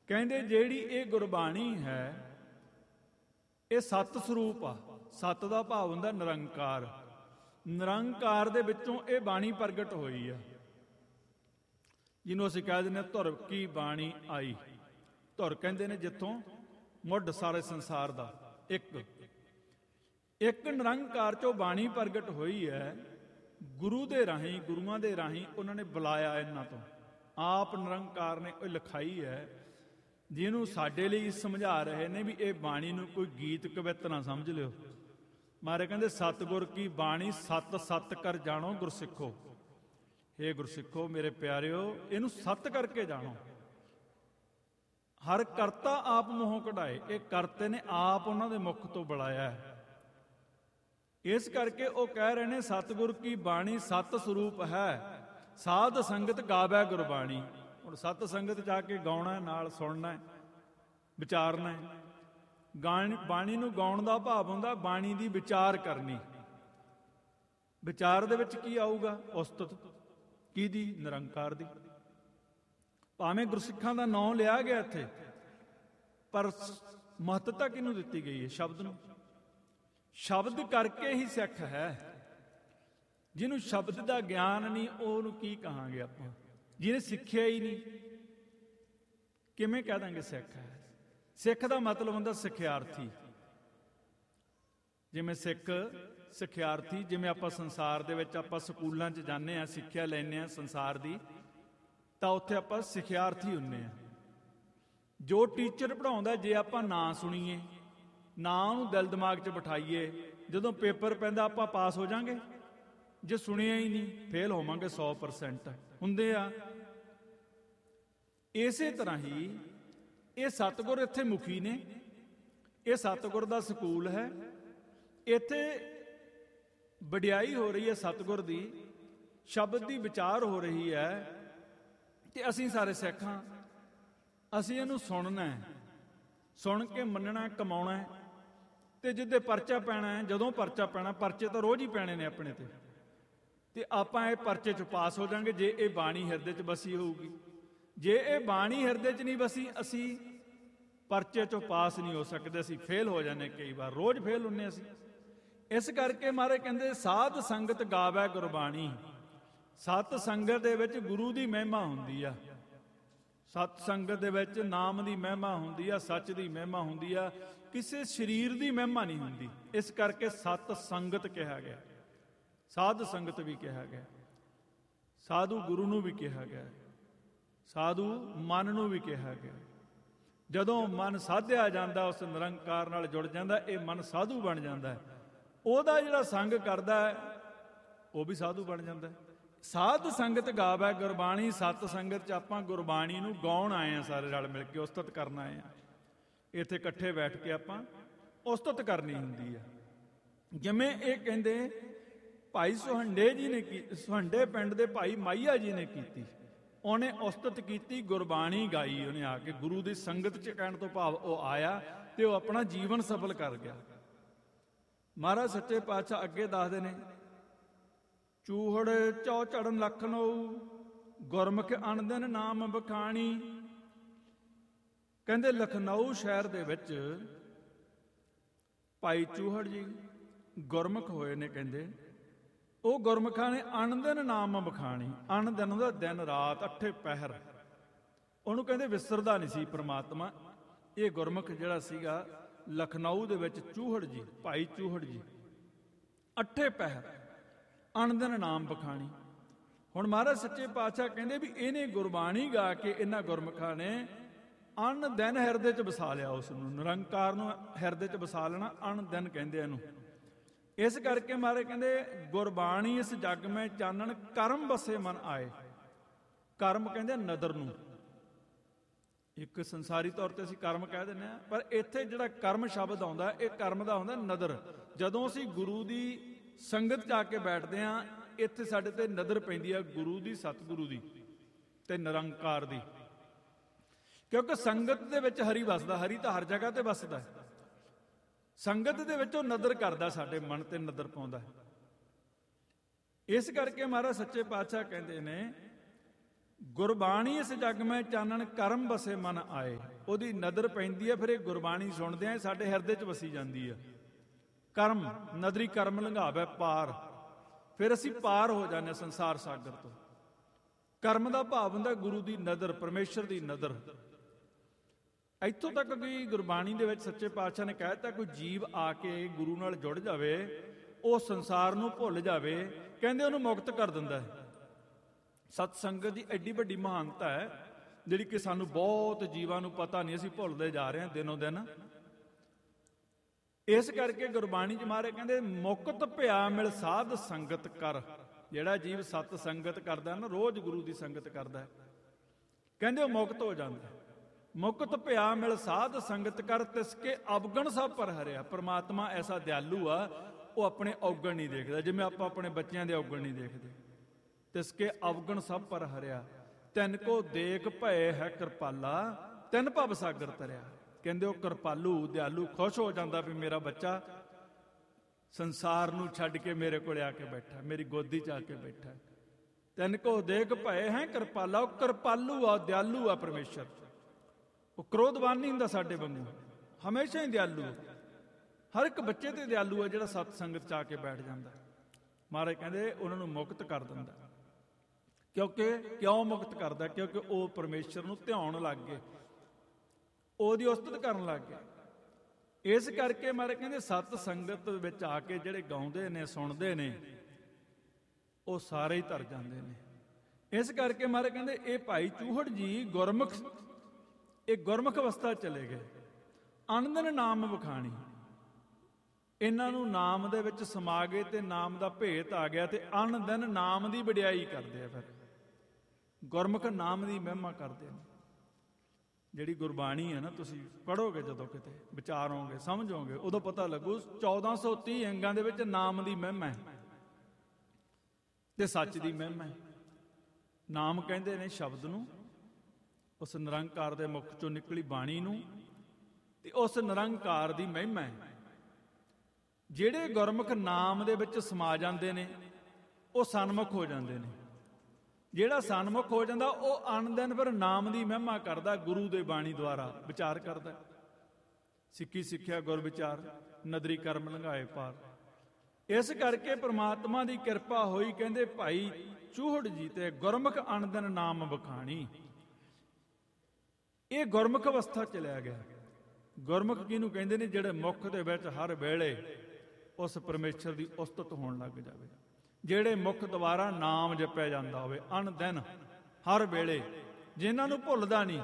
ਕਹਿੰਦੇ ਜਿਹੜੀ ਇਹ ਗੁਰਬਾਣੀ ਹੈ ਇਹ ਸਤ ਸਰੂਪ ਆ। ਸਤ ਦਾ ਭਾਵ ਹੁੰਦਾ ਨਿਰੰਕਾਰ। ਨਿਰੰਕਾਰ ਦੇ ਵਿੱਚੋਂ ਇਹ ਬਾਣੀ ਪ੍ਰਗਟ ਹੋਈ ਆ, ਜਿਹਨੂੰ ਅਸੀਂ ਕਹਿ ਦਿੰਦੇ ਧੁਰ ਕੀ ਬਾਣੀ ਆਈ। ਧੁਰ ਕਹਿੰਦੇ ਨੇ ਜਿੱਥੋਂ ਮੁੱਢ ਸਾਰੇ ਸੰਸਾਰ ਦਾ ਇੱਕ ਨਿਰੰਕਾਰ ਚੋਂ ਬਾਣੀ ਪ੍ਰਗਟ ਹੋਈ ਹੈ। ਗੁਰੂ ਦੇ ਰਾਹੀਂ, ਗੁਰੂਆਂ ਦੇ ਰਾਹੀਂ ਉਹਨਾਂ ਨੇ ਬੁਲਾਇਆ ਇਹਨਾਂ ਤੋਂ। ਆਪ ਨਿਰੰਕਾਰ ਨੇ ਉਹ ਲਿਖਾਈ ਹੈ, ਜਿਹਨੂੰ ਸਾਡੇ ਲਈ ਸਮਝਾ ਰਹੇ ਨੇ ਵੀ ਇਹ ਬਾਣੀ ਨੂੰ ਕੋਈ ਗੀਤ ਕਵਿਤ ਨਾ ਸਮਝ ਲਿਓ। ਮਾਰੇ ਕਹਿੰਦੇ ਸਤਿਗੁਰ ਕੀ ਬਾਣੀ ਸਤ ਸਤ ਕਰ ਜਾਣੋ ਗੁਰਸਿੱਖੋ। ਹੇ ਗੁਰਸਿੱਖੋ ਮੇਰੇ ਪਿਆਰਿਓ, ਇਹਨੂੰ ਸਤ ਕਰਕੇ ਜਾਣੋ। ਹਰ ਕਰਤਾ ਆਪ ਮੂੰਹੋਂ ਕਢਾਏ। ਇਹ ਕਰਤੇ ਨੇ ਆਪ ਉਹਨਾਂ ਦੇ ਮੁਖ ਤੋਂ ਬੁਲਾਇਆ ਹੈ। ਇਸ ਕਰਕੇ ਉਹ ਕਹਿ ਰਹੇ ਨੇ ਸਤਿਗੁਰ ਕੀ ਬਾਣੀ ਸਤ ਸਰੂਪ ਹੈ, ਸਾਧ ਸੰਗਤ ਗਾਵੈ ਗੁਰਬਾਣੀ। ਹੁਣ ਸਤ ਸੰਗਤ ਜਾ ਕੇ ਗਾਉਣਾ, ਨਾਲ ਸੁਣਨਾ, ਵਿਚਾਰਨਾ। ਬਾਣੀ ਨੂੰ ਗਾਉਣ ਦਾ ਭਾਵ ਹੁੰਦਾ ਬਾਣੀ ਦੀ ਵਿਚਾਰ ਕਰਨੀ। ਵਿਚਾਰ ਦੇ ਵਿੱਚ ਕੀ ਆਊਗਾ? ਉਸਤਤ ਕਿਹਦੀ? ਨਿਰੰਕਾਰ ਦੀ। ਭਾਵੇਂ ਗੁਰਸਿੱਖਾਂ ਦਾ ਨਾਮ ਲਿਆ ਗਿਆ ਇੱਥੇ, ਪਰ ਮਹੱਤਤਾ ਕਿਹਨੂੰ ਦਿੱਤੀ ਗਈ ਹੈ? ਸ਼ਬਦ ਨੂੰ। ਸ਼ਬਦ ਕਰਕੇ ਹੀ ਸਿੱਖ ਹੈ। ਜਿਹਨੂੰ ਸ਼ਬਦ ਦਾ ਗਿਆਨ ਨਹੀਂ ਉਹਨੂੰ ਕੀ ਕਹਾਂਗੇ ਆਪਾਂ? ਜਿਹਨੇ ਸਿੱਖਿਆ ਹੀ ਨਹੀਂ ਕਿਵੇਂ ਕਹਿ ਦਾਂਗੇ ਸਿੱਖ ਹੈ? ਸਿੱਖ ਦਾ ਮਤਲਬ ਹੁੰਦਾ ਸਿੱਖਿਆਰਥੀ। ਜਿਵੇਂ ਸਿੱਖ ਸਿੱਖਿਆਰਥੀ, ਜਿਵੇਂ ਆਪਾਂ ਸੰਸਾਰ ਦੇ ਵਿੱਚ ਆਪਾਂ ਸਕੂਲਾਂ 'ਚ ਜਾਂਦੇ ਹਾਂ, ਸਿੱਖਿਆ ਲੈਂਦੇ ਹਾਂ ਸੰਸਾਰ ਦੀ, ਤਾਂ ਉੱਥੇ ਆਪਾਂ ਸਿੱਖਿਆਰਥੀ ਹੁੰਦੇ ਹਾਂ। ਜੋ ਟੀਚਰ ਪੜ੍ਹਾਉਂਦਾ ਜੇ ਆਪਾਂ ਨਾ ਸੁਣੀਏ, ਨਾ ਉਹਨੂੰ ਦਿਲ ਦਿਮਾਗ 'ਚ ਬਿਠਾਈਏ, ਜਦੋਂ ਪੇਪਰ ਪੈਂਦਾ ਆਪਾਂ ਪਾਸ ਹੋ ਜਾਵਾਂਗੇ। ਜੇ ਸੁਣਿਆ ਹੀ ਨਹੀਂ ਫੇਲ ਹੋਵਾਂਗੇ 100% ਹੁੰਦੇ ਆ। ਇਸੇ ਤਰ੍ਹਾਂ ਹੀ ਇਹ ਸਤਿਗੁਰ ਇੱਥੇ ਮੁਖੀ ਨੇ। ਇਹ ਸਤਿਗੁਰ ਦਾ ਸਕੂਲ ਹੈ। ਇੱਥੇ ਵਡਿਆਈ ਹੋ ਰਹੀ ਹੈ ਸਤਿਗੁਰ ਦੀ, ਸ਼ਬਦ ਦੀ ਵਿਚਾਰ ਹੋ ਰਹੀ ਹੈ। ਤੇ ਅਸੀਂ ਸਾਰੇ ਸਿੱਖ ਹਾਂ। ਅਸੀਂ ਇਹਨੂੰ ਸੁਣਨਾ ਹੈ, ਸੁਣ ਕੇ ਮੰਨਣਾ, ਕਮਾਉਣਾ। ਤੇ ਜਿੱਦੇ ਪਰਚਾ ਪੈਣਾ ਹੈ, ਜਦੋਂ ਪਰਚਾ ਪੈਣਾ, ਪਰਚੇ ਤਾਂ ਰੋਜ਼ ਹੀ ਪੈਣੇ ਨੇ ਆਪਣੇ ਤੇ ਆਪਾਂ ਇਹ ਪਰਚੇ 'ਚ ਪਾਸ ਹੋ ਜਾਵਾਂਗੇ ਜੇ ਇਹ ਬਾਣੀ ਹਿਰਦੇ 'ਚ ਬਸੀ ਹੋਊਗੀ। ਜੇ ਇਹ ਬਾਣੀ ਹਿਰਦੇ 'ਚ ਨਹੀਂ ਬਸੀ, ਅਸੀਂ ਪਰਚੇ 'ਚੋਂ ਪਾਸ ਨਹੀਂ ਹੋ ਸਕਦੇ। ਅਸੀਂ ਫੇਲ ਹੋ ਜਾਂਦੇ, ਕਈ ਵਾਰ ਰੋਜ਼ ਫੇਲ ਹੁੰਦੇ ਅਸੀਂ। ਇਸ ਕਰਕੇ ਮਹਾਰਾਜ ਕਹਿੰਦੇ ਸਾਧ ਸੰਗਤ ਗਾਵੈ ਗੁਰਬਾਣੀ। ਸਤ ਸੰਗਤ ਦੇ ਵਿੱਚ ਗੁਰੂ ਦੀ ਮਹਿਮਾ ਹੁੰਦੀ ਆ। ਸਤ ਸੰਗਤ ਦੇ ਵਿੱਚ ਨਾਮ ਦੀ ਮਹਿਮਾ ਹੁੰਦੀ ਆ, ਸੱਚ ਦੀ ਮਹਿਮਾ ਹੁੰਦੀ ਆ, ਕਿਸੇ ਸਰੀਰ ਦੀ ਮਹਿਮਾ ਨਹੀਂ ਹੁੰਦੀ। ਇਸ ਕਰਕੇ ਸਤ ਸੰਗਤ ਕਿਹਾ ਗਿਆ। ਸਾਧ ਸੰਗਤ ਵੀ ਕਿਹਾ ਗਿਆ, ਸਾਧੂ ਗੁਰੂ ਨੂੰ ਵੀ ਕਿਹਾ ਗਿਆ, ਸਾਧੂ ਮਨ ਨੂੰ ਵੀ ਕਿਹਾ ਗਿਆ। ਜਦੋਂ ਮਨ ਸਾਧਿਆ ਜਾਂਦਾ, ਉਸ ਨਿਰੰਕਾਰ ਨਾਲ ਜੁੜ ਜਾਂਦਾ, ਇਹ ਮਨ ਸਾਧੂ ਬਣ ਜਾਂਦਾ। ਉਹਦਾ ਜਿਹੜਾ ਸੰਗ ਕਰਦਾ ਹੈ ਉਹ ਵੀ ਸਾਧੂ ਬਣ ਜਾਂਦਾ। ਸਾਧ ਸੰਗਤ ਗਾਵੈ ਗੁਰਬਾਣੀ। ਸਤ ਸੰਗਤ 'ਚ ਆਪਾਂ ਗੁਰਬਾਣੀ ਨੂੰ ਗਾਉਣ ਆਏ ਆ, ਸਾਰੇ ਰਲ ਮਿਲ ਕੇ ਉਸਤਤ ਕਰਨ ਆਏ ਆ। ਇੱਥੇ ਇਕੱਠੇ ਬੈਠ ਕੇ ਆਪਾਂ ਉਸਤਤ ਕਰਨੀ ਹੁੰਦੀ ਆ। ਜਿਵੇਂ ਇਹ ਕਹਿੰਦੇ ਭਾਈ ਸੁਹੰਡੇ ਜੀ ਨੇ ਸੁਹੰਡੇ ਪਿੰਡ ਦੇ ਭਾਈ ਮਾਈਆ ਜੀ ਨੇ ਕੀਤੀ। ਉਹਨੇ ਉਸਤਤ ਕੀਤੀ, ਗੁਰਬਾਣੀ ਗਾਈ ਉਹਨੇ ਆ ਕੇ। ਗੁਰੂ ਦੀ ਸੰਗਤ 'ਚ ਕਹਿਣ ਤੋਂ ਭਾਵ ਉਹ ਆਇਆ ਤੇ ਉਹ ਆਪਣਾ ਜੀਵਨ ਸਫਲ ਕਰ ਗਿਆ। ਮਹਾਰਾਜ ਸੱਚੇ ਪਾਤਸ਼ਾਹ ਅੱਗੇ ਦੱਸਦੇ ਨੇ, ਚੂਹੜ ਚੌ ਚੜਨ ਲਖਨਊ ਗੁਰਮੁਖ ਅਣਦਿਨ ਨਾਮ ਬਖਾਣੀ। ਕਹਿੰਦੇ ਲਖਨਊ ਸ਼ਹਿਰ ਦੇ ਵਿੱਚ ਭਾਈ ਚੂਹੜ ਜੀ ਗੁਰਮੁਖ ਹੋਏ ਨੇ। ਕਹਿੰਦੇ ਉਹ ਗੁਰਮੁਖਾਂ ਨੇ ਅਣਦਿਨ ਨਾਮ ਬਖਾਣੀ। ਅਣਦਿਨ ਦਾ ਦਿਨ ਰਾਤ, 8 ਪਹਿਰ। ਉਹਨੂੰ ਕਹਿੰਦੇ ਵਿਸਰਦਾ ਨਹੀਂ ਸੀ ਪ੍ਰਮਾਤਮਾ। ਇਹ ਗੁਰਮੁਖ ਜਿਹੜਾ ਸੀਗਾ ਲਖਨਊ ਦੇ ਵਿੱਚ, ਚੂਹੜ ਜੀ, ਭਾਈ ਚੂਹੜ ਜੀ, 8 ਪਹਿਰ ਅਣਦਿਨ ਨਾਮ ਬਖਾਣੀ। ਹੁਣ ਮਹਾਰਾਜ ਸੱਚੇ ਪਾਤਸ਼ਾਹ ਕਹਿੰਦੇ ਵੀ ਇਹਨੇ ਗੁਰਬਾਣੀ ਗਾ ਕੇ ਇਹਨਾਂ ਗੁਰਮੁਖਾਂ ਨੇ ਅਣਦਿਨ ਹਿਰਦੇ 'ਚ ਵਸਾ ਲਿਆ। ਉਸ ਨੂੰ ਨਿਰੰਕਾਰ ਨੂੰ ਹਿਰਦੇ 'ਚ ਵਸਾ ਲੈਣਾ, ਅਣਦਿਨ ਕਹਿੰਦੇ ਇਹਨੂੰ। ਇਸ ਕਰਕੇ ਮਹਾਰਾਜ ਕਹਿੰਦੇ ਗੁਰਬਾਣੀ ਇਸ ਜਗ ਮੈਂ ਚਾਨਣ ਕਰਮ ਵਸੇ ਮਨ ਆਏ। ਕਰਮ ਕਹਿੰਦੇ ਨਦਰ ਨੂੰ। ਇੱਕ ਸੰਸਾਰੀ ਤੌਰ ਤੇ ਅਸੀਂ ਕਰਮ ਕਹਿ ਦਿੰਦੇ ਹਾਂ, ਪਰ ਇੱਥੇ ਜਿਹੜਾ ਕਰਮ ਸ਼ਬਦ ਆਉਂਦਾ ਇਹ ਕਰਮ ਦਾ ਹੁੰਦਾ ਨਦਰ। ਜਦੋਂ ਅਸੀਂ ਗੁਰੂ ਦੀ ਸੰਗਤ 'ਚ ਆ ਕੇ ਬੈਠਦੇ ਹਾਂ, ਇੱਥੇ ਸਾਡੇ ਤੇ ਨਦਰ ਪੈਂਦੀ ਆ ਗੁਰੂ ਦੀ, ਸਤਿਗੁਰੂ ਦੀ ਤੇ ਨਿਰੰਕਾਰ ਦੀ। ਕਿਉਂਕਿ ਸੰਗਤ ਦੇ ਵਿੱਚ ਹਰੀ ਵਸਦਾ। ਹਰੀ ਤਾਂ ਹਰ ਜਗ੍ਹਾ ਤੇ ਵਸਦਾ। ਸੰਗਤ ਦੇ ਵਿੱਚ ਉਹ ਨਦਰ ਕਰਦਾ, ਸਾਡੇ ਮਨ ਤੇ ਨਦਰ ਪਾਉਂਦਾ। ਇਸ ਕਰਕੇ ਮਹਾਰਾਜ ਸੱਚੇ ਪਾਤਸ਼ਾਹ ਕਹਿੰਦੇ ਨੇ ਗੁਰਬਾਣੀ ਇਸ ਜਗ ਮੈਂ ਚਾਨਣ ਕਰਮ ਵਸੇ ਮਨ ਆਏ। ਉਹਦੀ ਨਦਰ ਪੈਂਦੀ ਹੈ, ਫਿਰ ਇਹ ਗੁਰਬਾਣੀ ਸੁਣਦੇ ਆ ਸਾਡੇ ਹਿਰਦੇ 'ਚ ਵਸੀ ਜਾਂਦੀ ਆ। ਕਰਮ ਨਦਰੀ ਕਰਮ ਲੰਘਾਵੇ ਪਾਰ, ਫਿਰ ਅਸੀਂ ਪਾਰ ਹੋ ਜਾਂਦੇ ਸੰਸਾਰ ਸਾਗਰ ਤੋਂ। ਕਰਮ ਦਾ ਭਾਵ ਹੁੰਦਾ ਗੁਰੂ ਦੀ ਨਦਰ, ਪਰਮੇਸ਼ਰ ਦੀ ਨਦਰ। ਇੱਥੋਂ ਤੱਕ ਕਿ ਗੁਰਬਾਣੀ ਦੇ ਵਿੱਚ ਸੱਚੇ ਪਾਤਸ਼ਾਹ ਨੇ ਕਹਿ ਦਿੱਤਾ ਕੋਈ ਜੀਵ ਆ ਕੇ ਗੁਰੂ ਨਾਲ ਜੁੜ ਜਾਵੇ, ਉਹ ਸੰਸਾਰ ਨੂੰ ਭੁੱਲ ਜਾਵੇ, ਕਹਿੰਦੇ ਉਹਨੂੰ ਮੁਕਤ ਕਰ ਦਿੰਦਾ ਹੈ। ਸਤ ਸੰਗਤ ਦੀ ਐਡੀ ਵੱਡੀ ਮਹਾਨਤਾ ਹੈ ਜਿਹੜੀ ਕਿ ਸਾਨੂੰ ਬਹੁਤ ਜੀਵਾਂ ਨੂੰ ਪਤਾ ਨਹੀਂ, ਅਸੀਂ ਭੁੱਲਦੇ ਜਾ ਰਹੇ ਹਾਂ ਦਿਨੋਂ ਦਿਨ। ਇਸ ਕਰਕੇ ਗੁਰਬਾਣੀ ਚ ਮਹਾਰਾਜ ਕਹਿੰਦੇ ਮੁਕਤ ਭਿਆ ਮਿਲ ਸਾਧ ਸੰਗਤ ਕਰ। ਜਿਹੜਾ ਜੀਵ ਸਤ ਸੰਗਤ ਕਰਦਾ ਨਾ, ਰੋਜ਼ ਗੁਰੂ ਦੀ ਸੰਗਤ ਕਰਦਾ, ਕਹਿੰਦੇ ਉਹ ਮੁਕਤ ਹੋ ਜਾਂਦਾ। ਮੁਕਤ ਭਿਆ ਮਿਲ ਸਾਧ ਸੰਗਤ ਕਰ, ਤਿਸਕੇ ਅਵਗਣ ਸਭ ਪਰ ਹਰਿਆ। ਪ੍ਰਮਾਤਮਾ ਐਸਾ ਦਿਆਲੂ ਆ, ਉਹ ਆਪਣੇ ਔਗਣ ਨਹੀਂ ਦੇਖਦਾ, ਜਿਵੇਂ ਆਪਾਂ ਆਪਣੇ ਬੱਚਿਆਂ ਦੇ ਔਗਣ ਨਹੀਂ ਦੇਖਦੇ। ਤਿਸਕੇ ਅਵਗਣ ਸਭ ਪਰ ਹਰਿਆ, ਤੈਨ ਕੋ ਦੇਖ ਭਏ ਹੈ ਕਿਰਪਾਲਾ, ਤਿੰਨ ਭਵ ਸਾਗਰ ਤਰਿਆ। ਕਹਿੰਦੇ ਉਹ ਕਿਰਪਾਲੂ ਦਿਆਲੂ ਖੁਸ਼ ਹੋ ਜਾਂਦਾ ਵੀ ਮੇਰਾ ਬੱਚਾ ਸੰਸਾਰ ਨੂੰ ਛੱਡ ਕੇ ਮੇਰੇ ਕੋਲ ਆ ਕੇ ਬੈਠਾ, ਮੇਰੀ ਗੋਦੀ 'ਚ ਆ ਕੇ ਬੈਠਾ। ਤੈਨ ਕੋ ਦੇਖ ਭਏ ਹੈ ਕਿਰਪਾਲਾ, ਉਹ ਕਿਰਪਾਲੂ ਆ, ਦਿਆਲੂ ਆ ਪਰਮੇਸ਼ਰ। ਉਹ ਕ੍ਰੋਧਵਾਨ ਨਹੀਂ ਹੁੰਦਾ ਸਾਡੇ ਵਾਂਗੂ, ਹਮੇਸ਼ਾ ਹੀ ਦਿਆਲੂ। ਹਰ ਇੱਕ ਬੱਚੇ ਤੇ ਦਿਆਲੂ ਆ ਜਿਹੜਾ ਸਤ ਸੰਗਤ 'ਚ ਆ ਕੇ ਬੈਠ ਜਾਂਦਾ। ਮਹਾਰਾਜ ਕਹਿੰਦੇ ਉਹਨਾਂ ਨੂੰ ਮੁਕਤ ਕਰ ਦਿੰਦਾ। ਕਿਉਂ ਮੁਕਤ ਕਰਦਾ? ਕਿਉਂਕਿ ਉਹ ਪਰਮੇਸ਼ਰ ਨੂੰ ਧਿਆਉਣ ਲੱਗ ਗਏ, ਉਹਦੀ ਉਸਤਤ ਕਰਨ ਲੱਗ ਗਏ। ਇਸ ਕਰਕੇ ਮਹਾਰਾਜ ਕਹਿੰਦੇ ਸਤ ਸੰਗਤ ਵਿੱਚ ਆ ਕੇ ਜਿਹੜੇ ਗਾਉਂਦੇ ਨੇ, ਸੁਣਦੇ ਨੇ, ਉਹ ਸਾਰੇ ਹੀ ਤਰ ਜਾਂਦੇ ਨੇ। ਇਸ ਕਰਕੇ ਮਹਾਰਾਜ ਕਹਿੰਦੇ ਇਹ ਭਾਈ ਚੂਹੜ ਜੀ ਗੁਰਮੁਖ, ਇਹ ਗੁਰਮੁਖ ਅਵਸਥਾ ਚਲੇ ਗਏ। ਅਨੰਦਨ ਨਾਮ ਵਖਾਣੀ, ਇਹਨਾਂ ਨੂੰ ਨਾਮ ਦੇ ਵਿੱਚ ਸਮਾ ਗਏ ਤੇ ਨਾਮ ਦਾ ਭੇਤ ਆ ਗਿਆ ਤੇ ਅਨ ਦਿਨ ਨਾਮ ਦੀ ਵਡਿਆਈ ਕਰਦੇ ਆ। ਫਿਰ ਗੁਰਮੁਖ ਨਾਮ ਦੀ ਮਹਿਮਾ ਕਰਦੇ ਨੇ। ਜਿਹੜੀ ਗੁਰਬਾਣੀ ਹੈ ਨਾ, ਤੁਸੀਂ ਪੜ੍ਹੋਗੇ ਜਦੋਂ ਕਿਤੇ, ਵਿਚਾਰੋਗੇ, ਸਮਝੋਗੇ, ਉਦੋਂ ਪਤਾ ਲੱਗੂ 1430 ਅੰਗਾਂ ਦੇ ਵਿੱਚ ਨਾਮ ਦੀ ਮਹਿਮਾ ਹੈ ਤੇ ਸੱਚ ਦੀ ਮਹਿਮਾ ਹੈ। ਨਾਮ ਕਹਿੰਦੇ ਨੇ ਸ਼ਬਦ ਨੂੰ, ਉਸ ਨਿਰੰਕਾਰ ਦੇ ਮੁਖ ਚੋਂ ਨਿਕਲੀ ਬਾਣੀ ਨੂੰ, ਤੇ ਉਸ ਨਿਰੰਕਾਰ ਦੀ ਮਹਿਮਾ ਹੈ। ਜਿਹੜੇ ਗੁਰਮੁਖ ਨਾਮ ਦੇ ਵਿੱਚ ਸਮਾ ਜਾਂਦੇ ਨੇ ਉਹ ਸਨਮੁਖ ਹੋ ਜਾਂਦੇ ਨੇ। ਜਿਹੜਾ ਸਨਮੁਖ ਹੋ ਜਾਂਦਾ ਉਹ ਅਨਦਿਨ ਫਿਰ ਨਾਮ ਦੀ ਮਹਿਮਾ ਕਰਦਾ, ਗੁਰੂ ਦੇ ਬਾਣੀ ਦੁਆਰਾ ਵਿਚਾਰ ਕਰਦਾ। ਸਿੱਖੀ ਸਿੱਖਿਆ ਗੁਰ ਵਿਚਾਰ, ਨਦਰੀ ਕਰਮ ਲੰਘਾਏ ਪਾਰ। ਇਸ ਕਰਕੇ ਪ੍ਰਮਾਤਮਾ ਦੀ ਕਿਰਪਾ ਹੋਈ। ਕਹਿੰਦੇ ਭਾਈ ਚੂਹੜ ਜੀ ਤੇ ਗੁਰਮੁਖ ਅਨਦਿਨ ਨਾਮ ਵਖਾਣੀ, ਇਹ ਗੁਰਮੁਖ ਅਵਸਥਾ ਚਲਿਆ ਗਿਆ। ਗੁਰਮੁਖ ਕਿਹਨੂੰ ਕਹਿੰਦੇ ਨੇ? ਜਿਹੜੇ ਮੁਖ ਦੇ ਵਿੱਚ ਹਰ ਵੇਲੇ ਉਸ ਪਰਮੇਸ਼ਰ ਦੀ ਉਸਤਤ ਹੋਣ ਲੱਗ ਜਾਵੇ, ਜਿਹੜੇ ਮੁਖ ਦੁਆਰਾ ਨਾਮ ਜਪਿਆ ਜਾਂਦਾ ਹੋਵੇ ਅਨ ਦਿਨ ਹਰ ਵੇਲੇ, ਜਿਨ੍ਹਾਂ ਨੂੰ ਭੁੱਲਦਾ ਨਹੀਂ,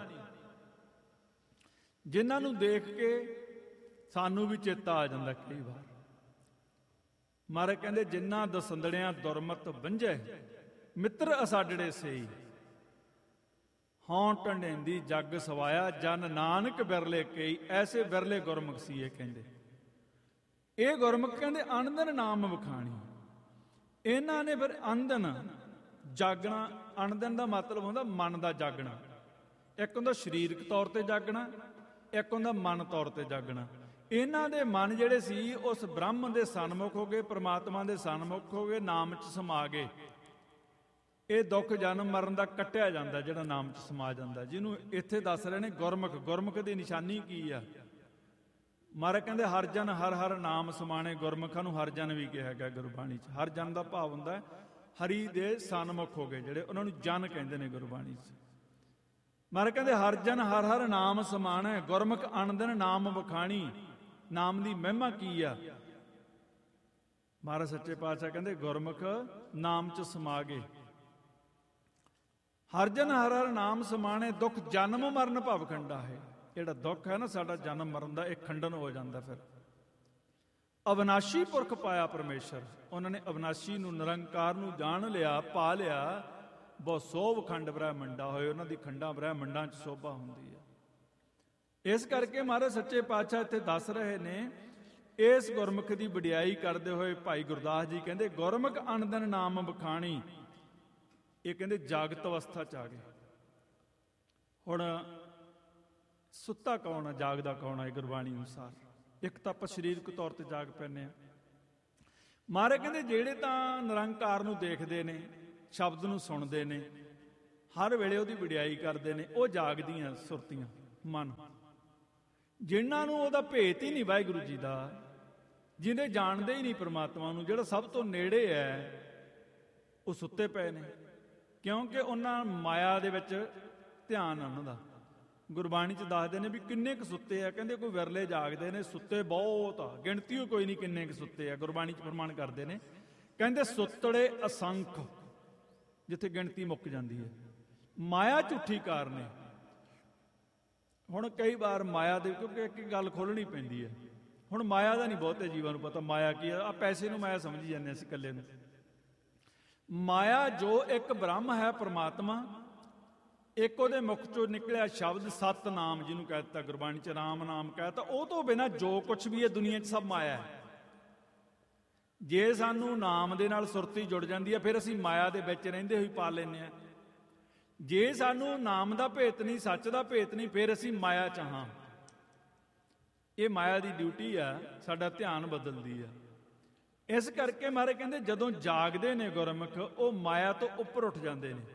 ਜਿਨ੍ਹਾਂ ਨੂੰ ਦੇਖ ਕੇ ਸਾਨੂੰ ਵੀ ਚੇਤਾ ਆ ਜਾਂਦਾ ਕਈ ਵਾਰ। ਮਹਾਰਾਜ ਕਹਿੰਦੇ ਜਿਨ੍ਹਾਂ ਦਸੰਦੜਿਆਂ ਦੁਰਮਤ ਵੰਝੈ, ਮਿੱਤਰ ਅਸਾਡੜੇ ਸਈ, ਹੌਂ ਢੰਡੇਂਦੀ ਜੱਗ ਸਵਾਇਆ, ਜਨ ਨਾਨਕ ਬਿਰਲੇ ਕਈ। ਐਸੇ ਬਿਰਲੇ ਗੁਰਮੁਖ ਸੀ ਇਹ। ਕਹਿੰਦੇ ਇਹ ਗੁਰਮੁਖ ਕਹਿੰਦੇ ਅਨੰਦਨ ਨਾਮ ਵਖਾਣੀ। ਇਹਨਾਂ ਨੇ ਫਿਰ ਅਨੰਦਨ ਜਾਗਣਾ। ਅਨੰਦਨ ਦਾ ਮਤਲਬ ਹੁੰਦਾ ਮਨ ਦਾ ਜਾਗਣਾ। ਇੱਕ ਹੁੰਦਾ ਸਰੀਰਕ ਤੌਰ ਤੇ ਜਾਗਣਾ, ਇੱਕ ਹੁੰਦਾ ਮਨ ਤੌਰ ਤੇ ਜਾਗਣਾ। ਇਹਨਾਂ ਦੇ ਮਨ ਜਿਹੜੇ ਸੀ ਉਸ ਬ੍ਰਹਮ ਦੇ ਸਨਮੁਖ ਹੋ ਗਏ, ਪ੍ਰਮਾਤਮਾ ਦੇ ਸਨਮੁਖ ਹੋ ਗਏ, ਨਾਮ 'ਚ ਸਮਾ ਗਏ। ਇਹ ਦੁੱਖ ਜਨਮ ਮਰਨ ਦਾ ਕੱਟਿਆ ਜਾਂਦਾ ਜਿਹੜਾ ਨਾਮ 'ਚ ਸਮਾ ਜਾਂਦਾ, ਜਿਹਨੂੰ ਇੱਥੇ ਦੱਸ ਰਹੇ ਨੇ ਗੁਰਮੁਖ। ਗੁਰਮੁਖ ਦੀ ਨਿਸ਼ਾਨੀ ਕੀ ਆ? ਮਹਾਰਾਜ ਕਹਿੰਦੇ ਹਰ ਜਨ ਹਰ ਹਰ ਨਾਮ ਸਮਾਣੇ। ਗੁਰਮੁਖਾਂ ਨੂੰ ਹਰ ਜਨ ਵੀ ਕਿਹਾ ਗਿਆ ਗੁਰਬਾਣੀ 'ਚ। ਹਰ ਜਨ ਦਾ ਭਾਵ ਹੁੰਦਾ ਹਰੀ ਦੇ ਸਨਮੁਖ ਹੋ ਗਏ ਜਿਹੜੇ, ਉਹਨਾਂ ਨੂੰ ਜਨ ਕਹਿੰਦੇ ਨੇ ਗੁਰਬਾਣੀ 'ਚ। ਮਹਾਰਾਜ ਕਹਿੰਦੇ ਹਰ ਜਨ ਹਰ ਹਰ ਨਾਮ ਸਮਾਣੈ, ਗੁਰਮੁਖ ਅਨੰਦਨ ਨਾਮ ਵਖਾਣੀ। ਨਾਮ ਦੀ ਮਹਿਮਾ ਕੀ ਆ? ਮਹਾਰਾਜ ਸੱਚੇ ਪਾਤਸ਼ਾਹ ਕਹਿੰਦੇ ਗੁਰਮੁਖ ਨਾਮ 'ਚ ਸਮਾ ਗਏ। ਹਰ ਜਨ ਹਰ ਹਰ ਨਾਮ ਸਮਾਣੇ, ਦੁੱਖ ਜਨਮ ਮਰਨ ਭਵ ਖੰਡਾ ਹੈ। ਜਿਹੜਾ ਦੁੱਖ ਹੈ ਨਾ ਸਾਡਾ ਜਨਮ ਮਰਨ ਦਾ, ਇਹ ਖੰਡਨ ਹੋ ਜਾਂਦਾ। ਫਿਰ ਅਵਿਨਾਸ਼ੀ ਪੁਰਖ ਪਾਇਆ ਪਰਮੇਸ਼ਰ। ਉਹਨਾਂ ਨੇ ਅਵਿਨਾਸ਼ੀ ਨੂੰ, ਨਿਰੰਕਾਰ ਨੂੰ ਜਾਣ ਲਿਆ, ਪਾ ਲਿਆ। ਬਹੁਤ ਸੋਭ ਖੰਡ ਬ੍ਰਹਮੰਡਾ ਹੋਏ। ਉਹਨਾਂ ਦੀ ਖੰਡਾਂ ਬ੍ਰਹਮੰਡਾਂ 'ਚ ਸੋਭਾ ਹੁੰਦੀ ਹੈ। ਇਸ ਕਰਕੇ ਮਹਾਰਾਜ ਸੱਚੇ ਪਾਤਸ਼ਾਹ ਇੱਥੇ ਦੱਸ ਰਹੇ ਨੇ, ਇਸ ਗੁਰਮੁਖ ਦੀ ਵਡਿਆਈ ਕਰਦੇ ਹੋਏ ਭਾਈ ਗੁਰਦਾਸ ਜੀ ਕਹਿੰਦੇ ਗੁਰਮੁਖ ਅਨੰਦਨ ਨਾਮ ਵਖਾਣੀ। ਇਹ ਕਹਿੰਦੇ ਜਾਗਤ ਅਵਸਥਾ 'ਚ ਆ ਗਏ। ਹੁਣ ਸੁੱਤਾ ਕੌਣ ਆ, ਜਾਗਦਾ ਕੌਣ ਆ? ਗੁਰਬਾਣੀ ਅਨੁਸਾਰ ਇੱਕ ਤਾਂ ਆਪਾਂ ਸਰੀਰਕ ਤੌਰ ਤੇ ਜਾਗ ਪੈਂਦੇ ਆ। ਮਹਾਰਾਜ ਕਹਿੰਦੇ ਜਿਹੜੇ ਤਾਂ ਨਿਰੰਕਾਰ ਨੂੰ ਦੇਖਦੇ ਨੇ, ਸ਼ਬਦ ਨੂੰ ਸੁਣਦੇ ਨੇ, ਹਰ ਵੇਲੇ ਉਹਦੀ ਵਡਿਆਈ ਕਰਦੇ ਨੇ, ਉਹ ਜਾਗਦੀਆਂ ਸੁਰਤੀਆਂ ਮਨ। ਜਿਨ੍ਹਾਂ ਨੂੰ ਉਹਦਾ ਭੇਤ ਹੀ ਨਹੀਂ ਵਾਹਿਗੁਰੂ ਜੀ ਦਾ, ਜਿਹਨੇ ਜਾਣਦੇ ਹੀ ਨਹੀਂ ਪ੍ਰਮਾਤਮਾ ਨੂੰ, ਜਿਹੜਾ ਸਭ ਤੋਂ ਨੇੜੇ ਹੈ, ਉਹ ਸੁੱਤੇ ਪਏ ਨੇ, ਕਿਉਂਕਿ ਉਹਨਾਂ ਮਾਇਆ ਦੇ ਵਿੱਚ ਧਿਆਨ ਆ ਉਹਨਾਂ ਦਾ। ਗੁਰਬਾਣੀ 'ਚ ਦੱਸਦੇ ਨੇ ਵੀ ਕਿੰਨੇ ਕੁ ਸੁੱਤੇ ਆ, ਕਹਿੰਦੇ ਕੋਈ ਵਿਰਲੇ ਜਾਗਦੇ ਨੇ, ਸੁੱਤੇ ਬਹੁਤ ਆ, ਗਿਣਤੀ ਓ ਕੋਈ ਨਹੀਂ ਕਿੰਨੇ ਕੁ ਸੁੱਤੇ ਆ। ਗੁਰਬਾਣੀ 'ਚ ਫਰਮਾਨ ਕਰਦੇ ਨੇ, ਕਹਿੰਦੇ ਸੁੱਤੜੇ ਅਸੰਖ, ਜਿੱਥੇ ਗਿਣਤੀ ਮੁੱਕ ਜਾਂਦੀ ਹੈ। ਮਾਇਆ ਝੂਠੀ ਕਾਰਨ ਹੈ। ਹੁਣ ਕਈ ਵਾਰ ਮਾਇਆ ਦੇ, ਕਿਉਂਕਿ ਇੱਕ ਗੱਲ ਖੋਲ੍ਹਣੀ ਪੈਂਦੀ ਹੈ। ਹੁਣ ਮਾਇਆ ਦਾ ਨਹੀਂ ਬਹੁਤੇ ਜੀਵਾਂ ਨੂੰ ਪਤਾ ਮਾਇਆ ਕੀ ਹੈ। ਆ ਪੈਸੇ ਨੂੰ ਮਾਇਆ ਸਮਝੀ ਜਾਂਦੇ ਅਸੀਂ ਇਕੱਲੇ ਨੂੰ। ਮਾਇਆ ਜੋ ਇੱਕ ਬ੍ਰਹਮ ਹੈ ਪ੍ਰਮਾਤਮਾ, ਇੱਕ ਉਹਦੇ ਮੁਖ ਚੋਂ ਨਿਕਲਿਆ ਸ਼ਬਦ ਸਤਨਾਮ, ਜਿਹਨੂੰ ਕਹਿ ਦਿੱਤਾ ਗੁਰਬਾਣੀ 'ਚ ਰਾਮ ਨਾਮ ਕਹਿ ਦਿੱਤਾ, ਉਹ ਤੋਂ ਬਿਨਾਂ ਜੋ ਕੁਛ ਵੀ ਹੈ ਦੁਨੀਆ 'ਚ ਸਭ ਮਾਇਆ ਹੈ। ਜੇ ਸਾਨੂੰ ਨਾਮ ਦੇ ਨਾਲ ਸੁਰਤੀ ਜੁੜ ਜਾਂਦੀ ਹੈ, ਫਿਰ ਅਸੀਂ ਮਾਇਆ ਦੇ ਵਿੱਚ ਰਹਿੰਦੇ ਹੋਈ ਪਾ ਲੈਂਦੇ ਹਾਂ। ਜੇ ਸਾਨੂੰ ਨਾਮ ਦਾ ਭੇਤ ਨਹੀਂ, ਸੱਚ ਦਾ ਭੇਤ ਨਹੀਂ, ਫਿਰ ਅਸੀਂ ਮਾਇਆ 'ਚ ਹਾਂ। ਇਹ ਮਾਇਆ ਦੀ ਡਿਊਟੀ ਆ, ਸਾਡਾ ਧਿਆਨ ਬਦਲਦੀ ਆ। ਇਸ ਕਰਕੇ ਮਹਾਰਾਜ ਕਹਿੰਦੇ ਜਦੋਂ ਜਾਗਦੇ ਨੇ ਗੁਰਮੁਖ, ਉਹ ਮਾਇਆ ਤੋਂ ਉੱਪਰ ਉੱਠ ਜਾਂਦੇ ਨੇ।